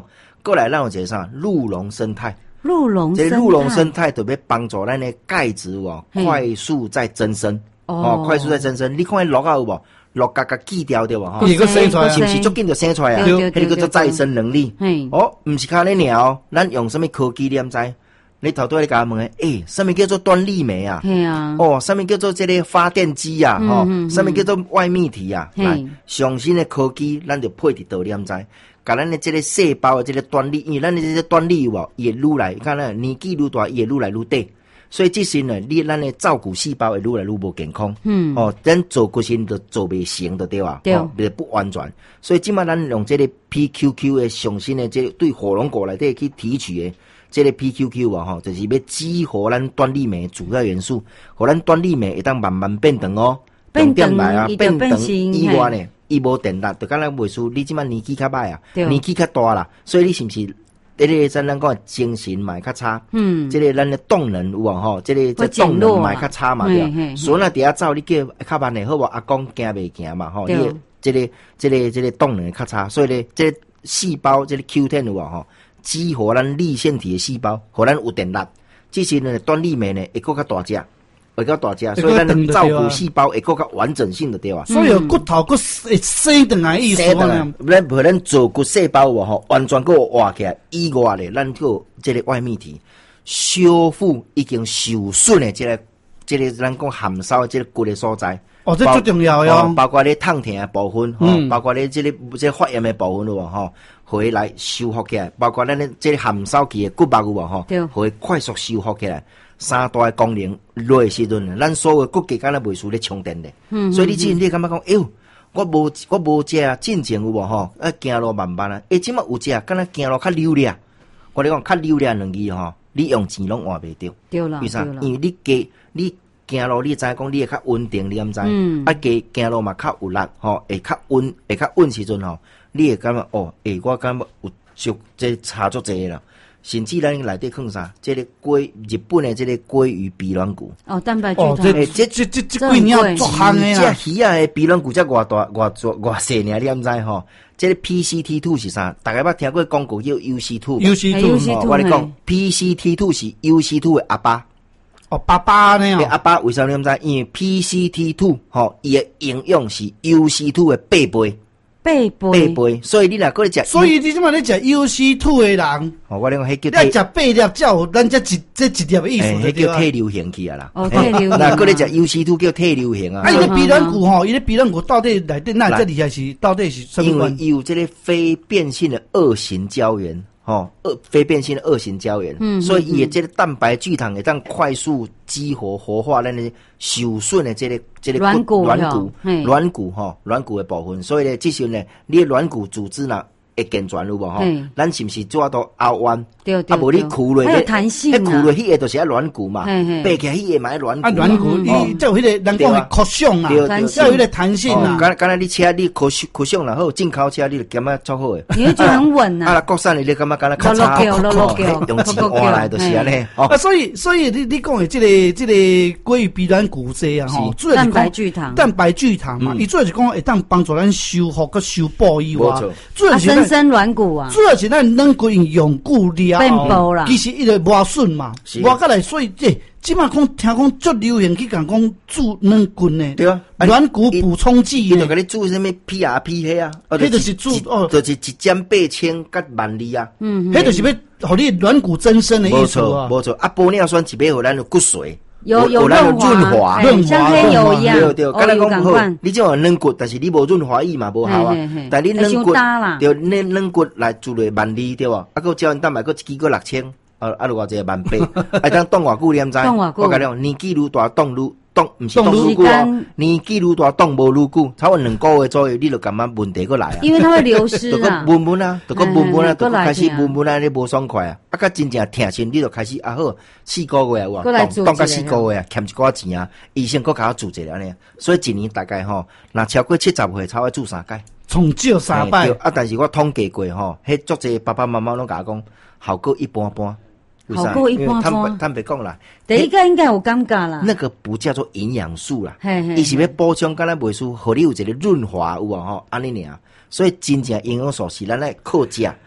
过来咱有一个啥鹿茸生态。 鹿茸生态， 这鹿茸生态特别帮助咱的钙质哦，快速在增生哦，快速在增生。你看落啊有无？落嘎嘎锯掉对无？哈， 一个生出来， 是不是足紧就生出来啊？迄个叫做再生能力。哦，唔是靠你鸟，咱用什么科技你唔知？你头拄你甲我问诶，诶，什么叫做端粒酶啊？ 系啊。 哦，什么叫做这个发电机啊？吼，什么叫做外泌体啊？来，上新的科技，咱就配伫倒你唔知？甲咱的这个细胞的这个端粒，因为咱的这个端粒有无，伊会愈来，看咱年纪愈大，伊会愈来愈短。所以这时呢，你咱的造骨细胞会愈来愈无健康。嗯。哦，咱做骨身就做袂成的对吧？ 对。 哦，袂不完全。所以即摆咱用这个 P Q Q 的上新的这个对火龙果内底去提取的这个 P Q Q 啊，吼，就是要激活咱端粒酶主要元素，互咱端粒酶会当慢慢变长哦， 变长来啊，变长以外呢。伊无电力，就敢若袂输。你即摆年纪较歹啊，年纪较大啦，所以你是毋是？迄个咱咱讲精神嘛较差，嗯，这个咱的动能有啊吼，这个这动能嘛较差嘛对。所以那底下走，你叫较慢的好无？阿公行袂行嘛吼，你这个这个这个动能较差，所以咧，这细胞这个 Q 十 有啊吼，激活咱粒线体的细胞，互咱有电力。这时呢，端粒酶呢会更较大只。会较大只，所以咱造骨细胞会更较完整性的对吧？ 所以骨头骨会生等来意思啊。 咱互咱做骨细胞哇吼，完全个活起来以外咧，咱个这个外泌体修复已经受损的这个这个咱讲含烧这个骨的所在。 哦，这最重要哟、哦。 包括咧痛疼的部分，吼、嗯，包括咧这个这个发炎的部分有无吼，回来修复起来。包括咱咧这个含烧期的骨膜有无吼，会快速修复起来。三大的功能落的时阵，咱所有骨骼敢若袂输咧充电的，嗯、所以你之前你感觉讲，哎呦，我无我无食进前有无吼，啊行路慢慢啊，哎，即马有食，敢若行路较溜咧。我咧讲较溜咧两字吼，你用钱拢换袂着。 对啦， 为啥？因为你加你行路，你知讲你会较稳定，你毋知？嗯、啊，加行路嘛较有力，吼，会较稳，会较稳时阵吼，你会感觉哦，诶，我感觉有足这差足济啦。甚至咱内底放啥？这个鲑日本的这个鲑鱼鼻软骨哦，蛋白质糖。 哦，这这这这这几年做行的啦。 这鱼啊的鼻软骨才偌大偌偌细呢？你毋知吼？这个 P C T 二 是啥？大家捌听过广告叫 U C 二。 U C 二，我咧讲 P C T 二 是 U C 二的阿爸。 哦，爸爸呢？ 阿爸为啥你毋知？因为 P C T 二 吼，伊的营养是 U C 二的八倍。 八倍， 八倍，所以你若过来食， 所以你即马咧食 U C 二 的人， 哦，我咧讲迄叫你食八粒才有咱这一这一粒的意思， 迄叫退流行去啊啦。 哦，退流行。 那过来食 U C 二 叫退流行啊。 啊，伊个鼻软骨吼，伊个鼻软骨到底内底那这厉害是到底是什么？ 因为伊有这个非变性的二型胶原。哦，二非变性的二型胶原，嗯，所以伊的这个蛋白聚糖会当快速激活活化咱的受损的这个这个软骨软骨软骨哈软骨的部分，所以呢，这时候呢，你的软骨组织呢会健全有无吼？咱是不是做到凹弯？ 对对， 啊，无你箍落， 还有弹性啊， 迄箍落迄个就是啊软骨嘛，背起来迄个嘛软骨， 啊软骨伊就有迄个人讲的扩胸啊，要有迄个弹性啊。 刚刚才你车你扩扩胸然后进口车你就感觉足好诶， 你会觉得很稳啊。 啊，国产的你感觉敢若较差，用钱换来就是安尼。 啊，所以所以你你讲的这个这个鲑鱼鼻软骨这啊吼，主要是蛋白聚糖， 蛋白聚糖嘛，伊主要是讲会当帮助咱修复跟修补以外， 主要是增生软骨啊， 主要是咱软骨用久了变薄啦。 其实伊个磨损嘛，磨过来，所以这即马讲听讲足流行去讲讲注软骨呢， 对啊， 软骨补充剂呢，伊就甲你注什么 P R P 迄啊， 迄就是注哦， 就是一针八千甲万二啊， 嗯，迄就是要互你软骨增生的意思啊， 无错，啊，玻尿酸是要互咱的骨髓。 有有润滑，像黑油一样。 对对，刚才讲好，你这种软骨，但是你无润滑液嘛，无效啊。但你软骨，对，你软骨来注落万二对吧？啊，个胶原蛋白个一支个六千，啊啊，偌济万八，啊，当冻偌久你毋知？我甲你讲，年纪愈大冻愈冻，毋是冻愈久哦。年纪愈大冻无愈久，差不多两个月左右，你就感觉问题过来啊。 因为它会流失啊。 就个闷闷啊，就个闷闷啊，就开始闷闷啊，你无爽快啊。啊，甲真正疼身，你就开始啊好，四个月哇，冻冻到四个月啊，欠一寡钱啊，医生佫甲我注一下呢。所以一年大概吼，若超过七十岁，差不多注三届， 从少三摆。 啊，但是我统计过吼，迄足济爸爸妈妈拢甲我讲，效果一般般。 好过一般般， 坦白讲啦， 第一个应该有尴尬啦。 那个不叫做营养素啦，伊是要补充，敢若袂输，互你有一个润滑有啊吼，安尼尔。所以真正营养素是咱来靠食，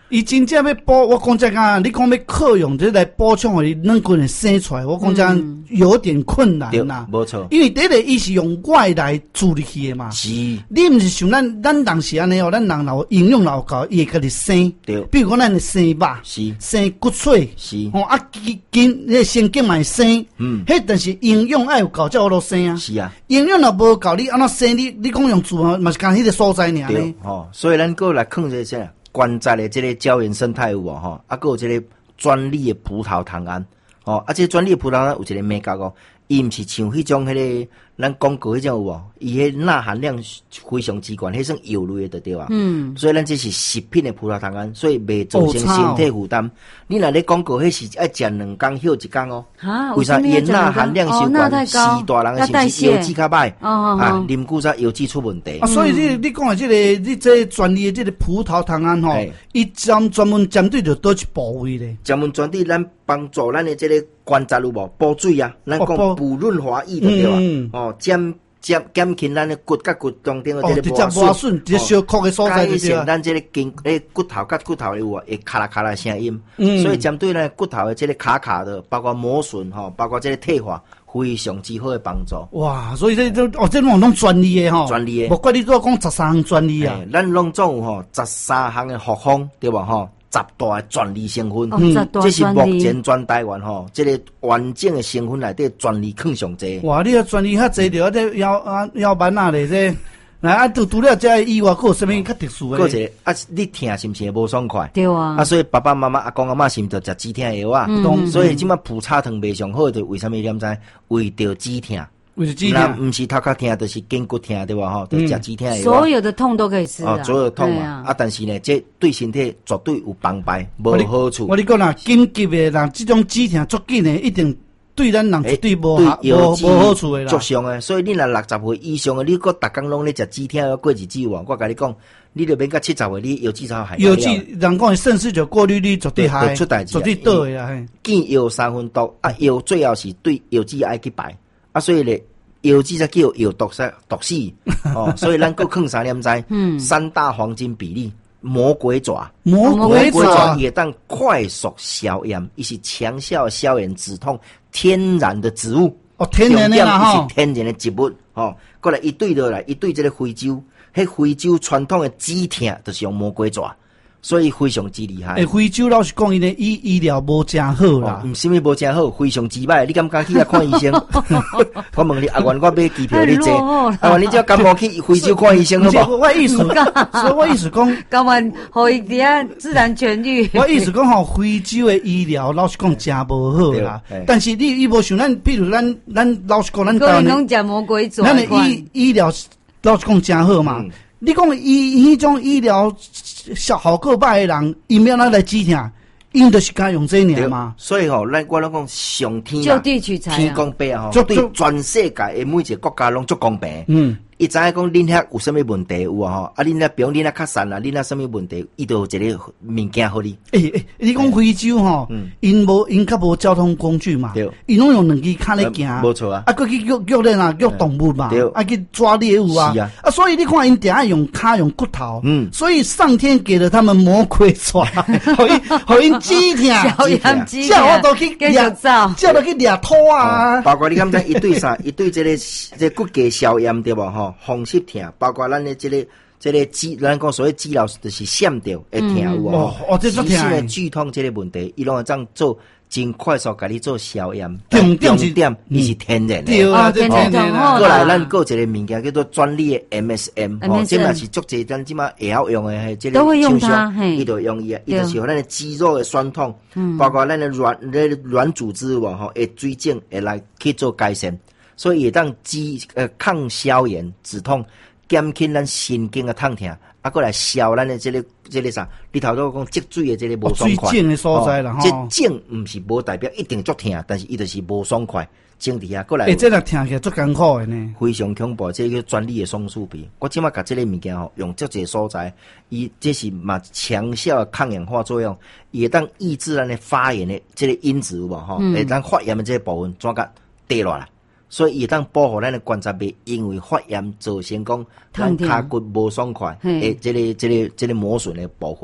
伊真正要补，我讲这个，你讲要靠用这来补充互伊软骨的生出来，我讲这有点困难啦。 无错， 因为第一个伊是用外来处理去的嘛。 是， 你毋是像咱咱人是安尼哦，咱人老营养老高，伊会家己生。 对， 比如讲咱的生肉， 是生骨髓， 是， 哦啊筋筋，那神经嘛生。嗯，迄但是营养爱有够才有落生啊。 是啊， 营养若无够，你安怎生？你你讲用做嘛，嘛是干迄个所在尔呢。 对，哦，所以咱过来看这些。关节的这个胶原生态有无吼，啊，还有这个专利的葡萄糖胺，哦，啊，这个专利的葡萄糖胺有一个美角哦，伊毋是像迄种迄、那个咱广告迄种有无，伊迄钠含量非常之高，迄算药类的对吧？嗯，所以咱这是食品的葡萄糖胺，所以袂造成身体负担。你若咧广告迄是爱食两工休一工哦， 啊， 为啥？因钠含量伤高，是大人是不是油脂较歹？哦啊，啉久则油脂出问题。 啊，所以你你讲的这个，你这专利的这个葡萄糖胺吼，伊专专门针对着倒一部位咧？ 专门针对咱帮助咱的这个关节有无补水啊？咱讲补润滑液的对吧？哦，减减减轻咱的骨甲骨中间的这个磨损，这小骨的所在就是咱这个筋诶骨头甲骨头有啊，会咔啦咔啦声音。嗯，所以针对咱骨头的这个卡卡的，包括磨损吼，包括这个退化，非常之好的帮助。 哇，所以这这哦，这种拢专利的吼， 专利的， 莫怪你都讲十三项专利啊。 咱拢总有吼十三项的复方，对吧？吼。十大专利成分， 嗯， 这是目前全台湾吼，这个完整的成分内底专利更上济。 哇，你个专利较济着，这腰啊腰板啊咧这，来啊，除除了这以外，还有啥物较特殊的？ 个一个啊，你听是毋是无爽快？ 对啊。 啊，所以爸爸妈妈、阿公阿嬷是毋是着食止痛药啊？嗯。所以即马普查糖袂上好，就为啥物你知？为着止痛。 为止痛， 那不是头壳痛，就是筋骨痛，对吧？吼，就食止痛药。 所有的痛都可以吃啊， 所有的痛嘛。啊，但是呢，这对身体绝对有帮败，无好处。 我你讲啦，紧急的人，这种止痛足紧的，一定对咱人绝对无好无无好处的啦。 足伤的，所以你若六十岁以上的，你个逐工拢咧食止痛药过日子有啊？我甲你讲，你就免甲七十岁，你药剂才害。 药剂人讲肾失血过滤率绝对害， 出代志， 绝对倒的啊。 见药三分毒啊，药最后是对药剂爱去排啊，所以咧。药剂才叫药毒死毒死哦，所以咱搁坑三念在三大黄金比例，魔鬼爪， 魔鬼爪也当快速消炎，伊是强效消炎止痛天然的植物哦，天然的啦吼，是天然的植物哦。过来一对落来，一对这个非洲，迄非洲传统的止痛就是用魔鬼爪。所以非常之厉害。 诶，非洲老实讲，伊的医医疗无真好啦， 嗯，什么无真好，非常之歹。你敢敢去遐看医生？我问你，阿元我买机票你坐，阿元你只要敢无去非洲看医生好无？ 我意思讲，所以我意思讲， 敢问互伊伫遐自然痊愈。 我意思讲吼，非洲的医疗老实讲真无好啦。但是你伊无像咱，比如咱咱老实讲，咱台湾拢食魔鬼爪， 咱的医医疗老实讲真好嘛。你讲医迄种医疗效效果歹的人，伊要哪来止痛？因就是敢用这尔嘛。 所以吼，咱我拢讲上天就地取材， 天公伯啊，吼，对全世界的每一个国家拢足公平。嗯。伊知影讲恁遐有啥物问题有啊吼，啊恁遐比如恁遐较善啊，恁遐啥物问题，伊都有一个物件互你。 诶诶，你讲非洲吼，因无因较无交通工具嘛，因拢用两支骹咧行， 无错啊。 啊，佮去约约咧啦，约动物嘛，啊去抓猎物啊，啊，所以你看因定爱用骹用骨头，嗯，所以上天给了他们魔鬼爪，互因互因止痛， 消炎止痛， 叫我都去掠走，叫我去掠土啊。 包括你敢知一对啥，一对这个这骨骼消炎对无吼？风湿痛，包括咱的这个、这个肌，咱讲所谓肌劳就是闪掉会痛有无？ 哦哦，这痛。其实剧痛这个问题，伊拢会这样做，真快速甲你做消炎。 重点是点，伊是天然的。 对啊，天然的。 过来，咱过一个物件叫做专利的 M S M， 哦，这嘛是足济咱即马会晓用的，这个都会用它， 伊就用伊啊，伊就是咱的肌肉的酸痛，包括咱的软、那软组织哇吼，会水肿会来去做改善。所以也当止呃抗消炎止痛，减轻咱神经的痛痛，啊，过来消咱的这个这个啥？你头拄讲积水的这个无爽快， 水肿的所在啦， 这肿毋是无代表一定足痛，但是伊就是无爽快，肿伫遐过来。 诶，这个听起来足艰苦的呢， 非常恐怖，这个专利的松树皮，我即马甲这个物件吼，用足济所在，伊这是嘛强效的抗氧化作用，也当抑制咱的发炎的这个因子有无吼？会当发炎的这个部分怎甲跌落来。所以伊当保护咱的关节袂因为发炎造成讲咱骹骨无爽快，诶，这个这个这个磨损的部分，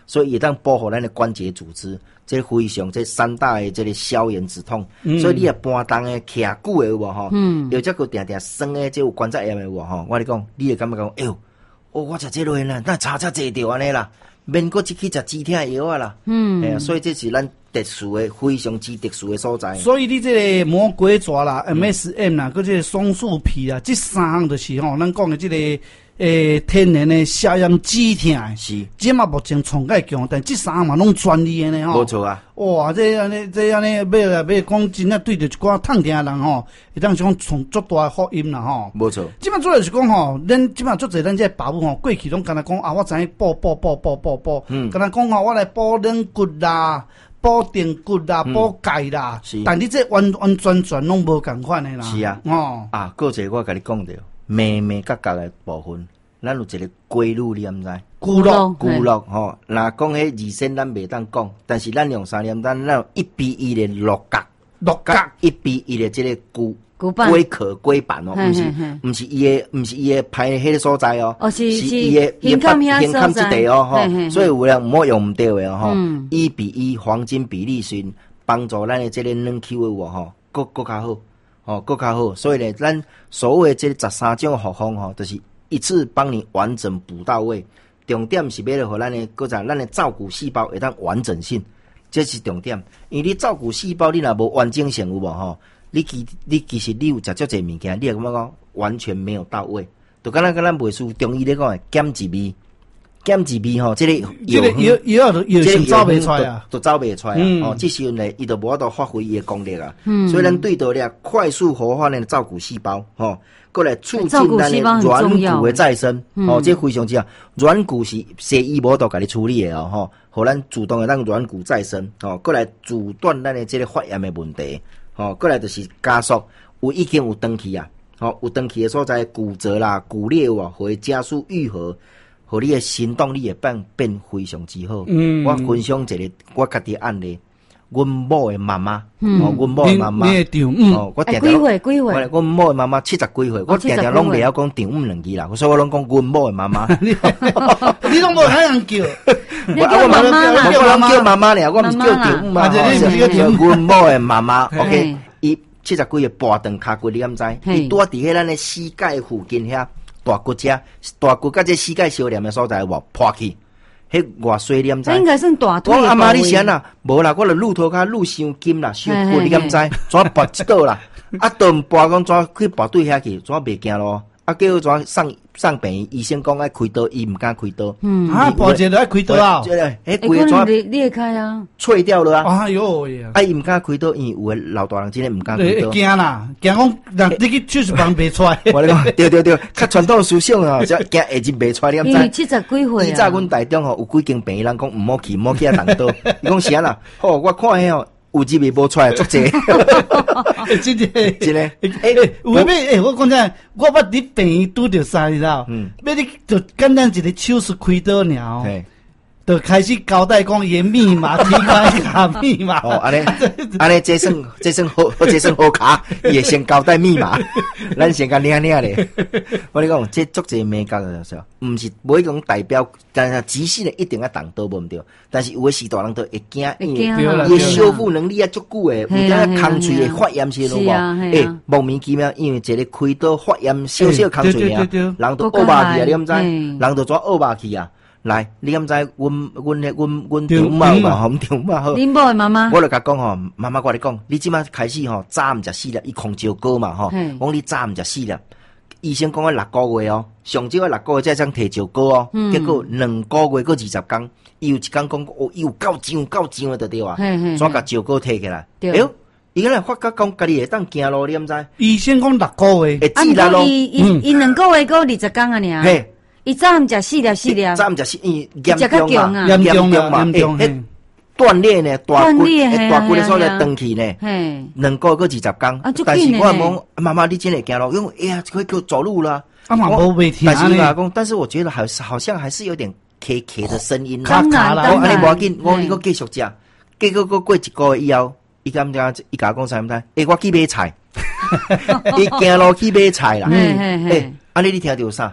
所以也当保护咱的关节组织，这非常这三大的这个消炎止痛。嗯、所以你也搬动的徛久的有无吼？嗯，又这个定定酸的，这有关节炎的有无吼？我跟你讲，你会感觉讲，哎呦，哦，我食这落呢，那差差济着安尼啦，免搁去去食止痛的药啊啦。嗯，哎、所以这是咱特殊的非常之特殊的所在。 所以你这个魔鬼爪啦、M S M 啦，搁、嗯、这个松树皮啦，这三项就是吼，咱讲的这个。诶，天然的消炎止痛的， 是， 即嘛目前创介强，但即三嘛拢专利的呢吼。 无错啊！ 哇，这安尼，这安尼，要来要讲真正对着一寡痛痛的人吼，会当讲从足大的福音啦吼。 无错。 即嘛主要是讲吼，咱即嘛足侪咱这爸母吼，过去拢干那讲啊，我知影补补补补补补，嗯，干那讲吼，我来补软骨啦。补定骨啦，补钙啦，是，但你这完完全全拢无共款的啦。 是啊，哦，啊，搁一个我甲你讲着，微微角角的部分，咱有一个规律，你毋知？ 骨络， 骨络吼，若讲迄二线咱袂当讲，但是咱用三连单，咱有一比一的六角， 六角一比一的这个骨。龟壳龟板哦，毋是毋是伊诶，毋是伊诶排迄个所在哦， 哦是是伊诶胸坎遐所在哦，吼，所以有人毋好用毋对诶哦，吼，一比一黄金比例群帮助咱诶这个软 Q 诶喎吼，搁搁较好，吼，搁较好，所以咧，咱所谓这十三种护方吼，就是一次帮你完整补到位，重点是要互咱诶，搁在咱诶照骨细胞会当完整性，这是重点，因为你照骨细胞你若无完整性有无吼？你其你其实你有食足侪物件，你也感觉讲完全没有到位，就敢若敢咱袂输中医咧讲诶减一味，减一味吼，这个这个药药都药性走袂出来啊， 都走袂出来啊！嗯、哦，这时阵咧，伊就无法度发挥伊诶功力啊。嗯，所以咱对着咧快速活化咱诶造骨细胞，吼、哦，过来促进咱诶软骨诶再生，哦，这非常之啊。软骨是西医无度甲你处理诶哦，吼，互咱主动诶让软骨再生，哦，过来阻断咱诶这个发炎诶问题。哦，过来就是加速，有已经有长去啊，哦，有长去的所在骨折啦、骨裂啊，会加速愈合，和你的行动力会变变非常之好。嗯，我分享一个我家己案例，阮某的妈妈，嗯、哦，阮某的妈妈， 嗯、 哦，我定定，几岁几岁？ 阮某的妈妈七十几岁，我定定拢袂晓讲丈母两字啦，所以我拢讲阮某的妈妈。 你拢无遐样叫？ 你叫妈妈啦， 我人叫妈妈咧，我毋是叫丈母嘛，我叫阮某的妈妈。OK， 伊七十几岁跋断骹骨，你敢知？伊拄伫迄咱的膝盖附近遐大骨遮，大骨甲这膝盖相连的所在有无破去？迄外碎念知？ 应该算大腿。 我阿妈你先啦，无啦，我著路头骹路伤筋啦，伤骨你敢知？怎跋一倒啦？啊，倒毋跋讲怎去跋对遐去？怎袂惊咯？啊，叫怎上上病院，医生讲爱开刀，伊毋敢开刀。 嗯，啊，跋者就爱开刀啊！ 迄规个怎裂开啊？ 碎掉了啊！ 哎呦呀！ 啊，伊毋敢开刀，因为有诶老大人真诶毋敢开刀。 惊啦，惊讲让你去手术房袂出来。 我讲对对对，较传统思想啊，只惊下日袂出来，你知？因为七十几岁啊。 以前阮台中吼有几间病院，人讲毋好去，毋好去啊，动刀。伊讲是啊啦，吼，我看迄吼。有一味无出来，足济， 真的， 真的。 诶，有要诶，我讲真，我捌伫病院拄着啥，你知道？嗯，要你就简单一个手术开刀尔，就开始交代讲伊密码，提开下密码。 哦，安尼，安尼，这算这算好，这算好卡，伊会先交代密码，咱先甲领领咧。我跟你讲，这足济美角的时候，毋是不会讲代表，但是急性的一定要动刀无毋对，但是有诶时大人都会惊，因为伊修复能力啊足久诶，有点空喙诶发炎些咯无？诶，莫名其妙，因为一个开刀发炎小小空喙尔，人都恶霸去啊，你毋知？人都怎恶霸去啊？来，你敢知？阮阮迄阮阮丈母嘛，吼，阮丈母好。 恁某诶妈妈， 我就甲讲吼，妈妈，我你讲，你即摆开始吼，早毋食四粒，伊控招高嘛吼，我讲你早毋食四粒。医生讲我六个月哦，上少我六个月才将摕招高哦，结果两个月过二十工，伊有一工讲哦，伊有够痒够痒诶，就对啊，怎甲招高摕起来？哎呦，伊个来发觉讲家己会当行路，你毋知？ 医生讲六个月， 会记啦咯。 伊伊伊两个月过二十工啊尔。嘿。伊早毋食四粒四粒， 早毋食四，因严重啊， 严重嘛， 严重。诶，断裂呢，大骨，大骨的所在断去呢，两个个二十工。但是我讲妈妈，你真会行路，因为哎呀，可以叫走路啦。 啊嘛无袂听。 但是阿公，但是我觉得好好像还是有点卡卡的声音。 当然啦，我安尼无要紧，我你个继续食，结果过过一个月以后，伊敢讲，伊甲讲啥物事？诶，我去买菜，伊行路去买菜啦。诶，安尼你听着啥？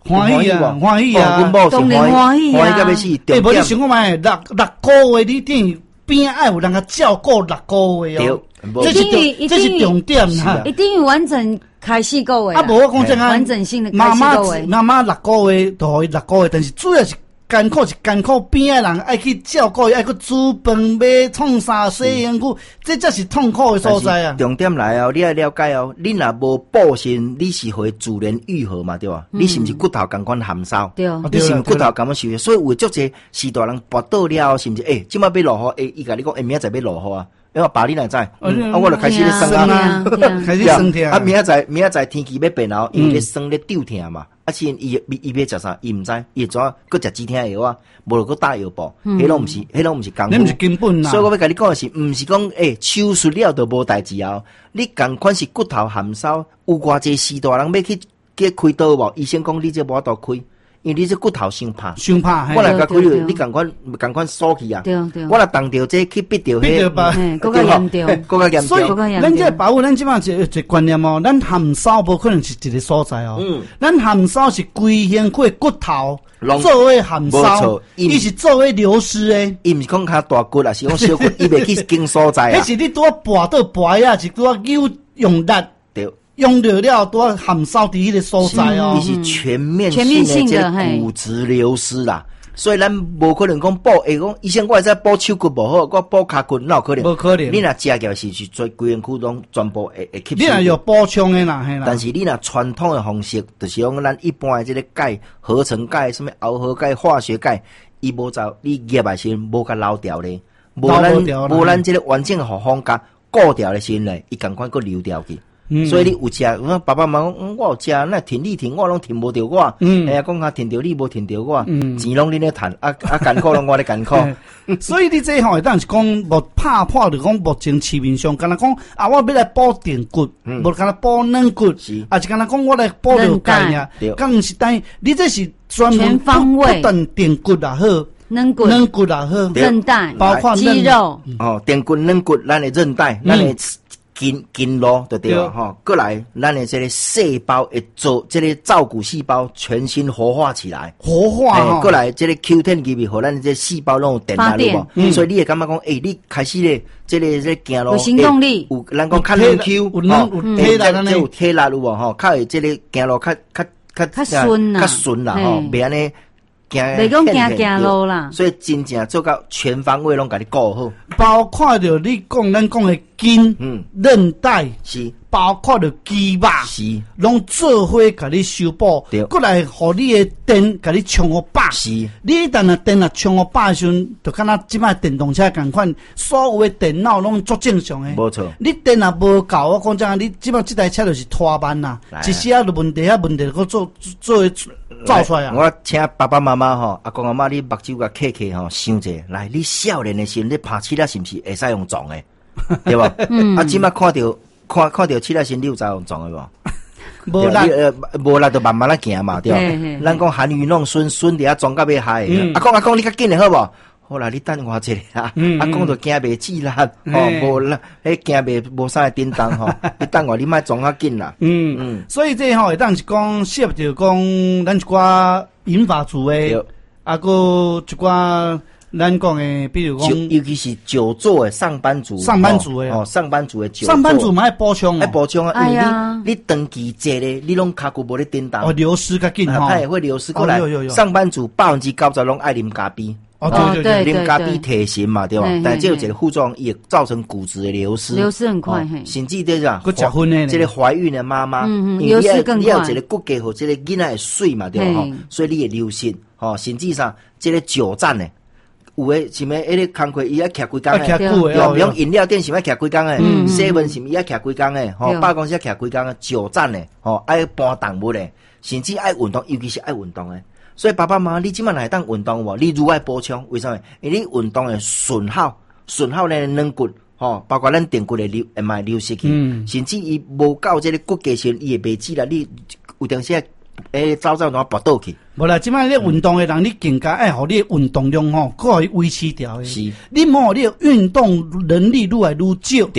欢喜啊，欢喜啊， 阮某是欢喜，欢喜到要死。 诶，无你想看卖，六六个月你等边爱有人甲照顾六个月哦。这是重，这是重点哈， 一定要完整开四个月。 啊，无我讲真啊， 完整性的妈妈妈妈六个月，就六个月，但是主要是艰苦是艰苦，边仔人爱去照顾，爱去煮饭、买创啥洗身躯，这才是痛苦的所在啊。 重点来哦，你要了解哦，你若无补身，你是会自然愈合嘛，对吧？嗯、你是不是骨头同款含烧？ 对， 你是不是骨头咁样受？所以有足侪是大人跋倒了，是不是？诶、欸，即摆要落雨，诶、欸，伊甲你讲，诶、欸，明仔载要落雨啊。因为爸你哪知？啊，我就开始咧算啊， 开始算天啊。明仔载明仔载天气要变后，因为咧算咧丢天嘛。啊，先伊伊要食啥？伊毋知，伊怎搁食止疼药啊？无就搁打药包，迄拢毋是，迄拢毋是功夫。 你毋是根本啦。 所以我要甲你讲的是，毋是讲诶手术了就无代志啊。你共款是骨头含烧，有偌济时大人要去去开刀无？医生讲你这无法度开。因为你这骨头伤怕， 伤怕， 我来甲开你共款共款锁去啊！我来当着这去逼着迄， 吧，更加严重， 更加严重。 所以，咱这保护咱即摆一一观念哦，咱含烧无可能是一个所在哦，嗯，咱含烧是规身躯骨头做为含烧，伊是做为流失诶， 伊毋是讲较大骨啊，是讲小骨，伊袂去经所在啊。 迄是你拄啊拔倒拔啊，是拄啊有用力。 对。 用了了都要含烧伫迄个所在哦， 伊是全面性的这个骨质流失啦，所以咱无可能讲补，会讲医生我会使补手骨无好，我补骹骨哪有可能？ 无可能。 你若食起来是是做规身躯拢全部会会吸收。 你若有补充的啦，嘿啦。 但是你若传统的方式，就是讲咱一般的这个钙、合成钙、什么螯合钙、化学钙，伊无走，你入来时无甲捞掉咧，无咱无咱这个完整的互方甲固掉的时咧，伊共款佫流掉去。嗯、所以你有食，爸爸妈妈讲、嗯，我有食，那停你停，我拢停无着我。嗯，哎呀，讲下停着你，无停着我。嗯，钱拢你咧赚，啊啊，艰苦拢我咧艰苦。 所以你这吼，当是讲无拍破，就讲目前市面上，敢若讲啊，我要来补电骨，无敢若补软骨，啊，是敢若讲我来补了钙呀。敢毋是等你这是专门不不但电骨也好， 软骨软骨也好， 韧带， 包括肌肉。 哦，电骨、软骨，咱的韧带，咱的。筋筋络就对了哈，过来，咱的这个细胞会做这个照顾细胞全新活化起来， 活化哈。 过来，这个 Q 十 入面，互咱这细胞拢有电啊，对无？嗯、所以你会感觉讲，诶、欸，你开始咧，这个这行路有行动力， 有咱讲较软 Q， 有有有体力安尼，有体力有无？吼，较会这个行路较较较较顺啊， 较顺啦吼，袂安尼。 袂讲行行路啦， 所以真正做到全方位拢甲你顾好， 包括着你讲咱讲的筋、嗯、韧带是， 包括着肌肉是， 拢做伙甲你修补，过来互你的电甲你充互饱， 是。 你一旦啊电啊充互饱的时阵，就敢若即摆电动车共款，所有的电脑拢足正常的。 无错。 你电啊无够，我讲真，你即摆即台车就是拖慢啦，一时啊问题啊问题，佫做做造出来啊！ 我请爸爸妈妈吼，阿公阿妈，你目睭甲开开吼，想者来，你少年的时候，你拍车啦，是毋是会使用撞的？对吧？嗯、啊，即摆看到看看到车啦，先你有使用撞的无？无啦，无啦，就慢慢啦行嘛，对吧？咱讲寒雨弄孙孙伫遐撞到要害。阿公阿公，你较紧的好无？好啦，你等我一下啊！阿公就惊袂止啦，哦，无啦，迄惊袂无啥叮当吼，你等我，你莫撞较紧啦。 嗯嗯，所以这吼，会当是讲适合着讲咱一寡银发族诶，啊个一寡咱讲诶，比如讲， 尤其是久坐诶上班族， 上班族诶， 哦，上班族诶久坐， 上班族嘛爱补充， 爱补充啊，因为你你长期坐咧，你拢骹骨无咧叮当， 哦，流失较紧吼， 它也会流失过来。上班族百分之九十拢爱啉咖啡。 哦，对对对，啉咖啡提神嘛，对吧？但这有一个副作用，也造成骨质的流失， 流失很快， 甚至这啥？ 佮结婚的， 这个怀孕的妈妈， 嗯嗯，流失更快。 你要一个骨骼和这个囡仔的水嘛，对吧？所以你也流失，吼，甚至上这个久站的，有诶什么迄个工课伊要徛几工诶，对，用饮料店是要徛几工诶，seven是要徛几工诶，吼，百公司要徛几工诶，久站诶，吼，爱搬动物诶，甚至爱运动，尤其是爱运动诶。所以爸爸妈妈，你即摆来当运动无？你如何补充？为什么？因为你运动会损耗，损耗咱软骨，吼，包括咱电骨的流，会卖流失去，嗯、甚至伊无够这个骨骼线，伊会袂止啦。你有当时诶，早早拢跋倒去。 无啦，即摆你运动的人，你更加爱互你运动量吼，搁互伊维持掉诶。 是， 你莫互你运动能力愈来愈少。 对。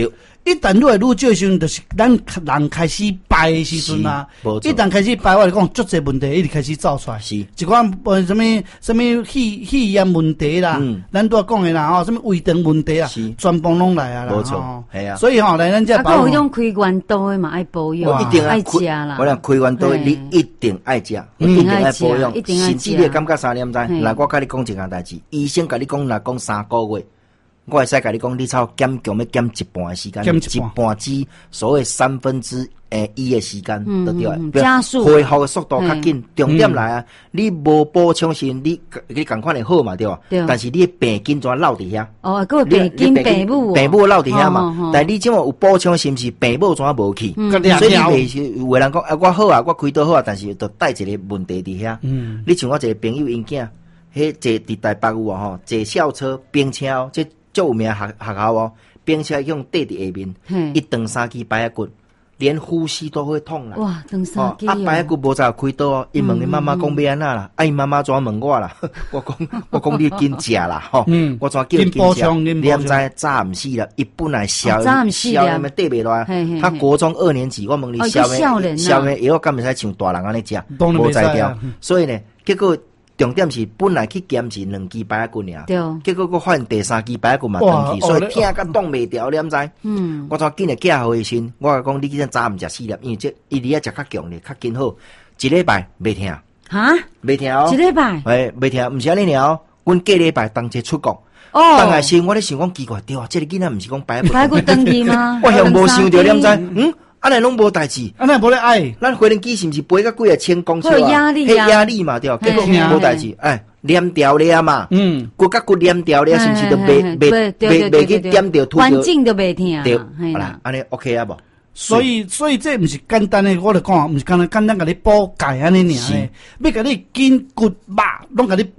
一旦愈来愈少的时阵，就是咱人开始败的时阵啊。一旦开始败，我来讲，足侪问题一直开始走出来。 是， 一款呃什么什么肺肺炎问题啦，嗯、咱都讲的啦吼，什么胃肠问题啊，全部拢来啊啦。 没错，系啊。 所以吼，来咱这保养。啊，有种开元刀的嘛，爱保养， 一定爱食啦。 我讲开元刀，你一定爱食，一定爱保养，甚至你感觉三点钟，来我甲你讲一件代志，医生甲你讲，若讲三个月。我会使甲你讲，你操减强要减一半的时间，一半至所谓三分之诶一的时间，对对啊， 加速恢复的速度较紧。重点来啊，你无补充时，你你共款会好嘛，对吧？但是你病根怎落伫遐？ 哦，个病根病母， 病母落伫遐嘛。但你即么有补充，是毋是病母怎无去？所以你袂是有个人讲啊，我好啊，我开刀好啊，但是就带一个问题伫遐。你像我一个朋友因囝，迄坐伫台北有啊吼，坐校车冰车即。足有名学学校哦，并且用缀伫下面，一断三支白骨，连呼吸都会痛啦。 哇，断三支、哦！ 啊，白骨无早开刀哦，伊问伊妈妈讲要安那啦，啊，伊妈妈怎问我啦？我讲我讲你紧食啦，吼、嗯，我怎叫你紧食？你毋知早毋死啦，伊本来小小面缀袂落，他国中二年级，我问你小面小面，以后敢袂使像大人安尼食，无才调，所以呢，结果。重点是本来去检视两支白骨尔，结果我发现第三支白骨嘛断去，所以疼甲挡袂掉，你毋知？嗯，我怎紧来寄互医生？我讲你今早毋食四粒，因为这伊哩啊食较强咧，较紧好，一礼拜袂疼。 哈？ 袂疼哦。 一礼拜？ 诶，袂疼，毋是安尼尔哦。阮隔礼拜当节出国，哦，当下先我咧想讲奇怪，对啊，这个囡仔毋是讲白骨白骨断去吗？ 我向无想着，你毋知？嗯。安尼拢无代志， 安尼无咧爱， 咱回轮机是毋是飞到几啊千公尺啊？ 有压力啊， 压力嘛，对，结果无代志，哎，黏掉了嘛，嗯，骨甲骨黏掉了，是毋是都袂袂袂袂去点着突环境都袂听， 对，好啦，安尼 OK 啊无？ 所以所以这毋是简单的，我就讲，毋是简单简单甲你补钙安尼尔，要甲你筋骨肉拢甲你。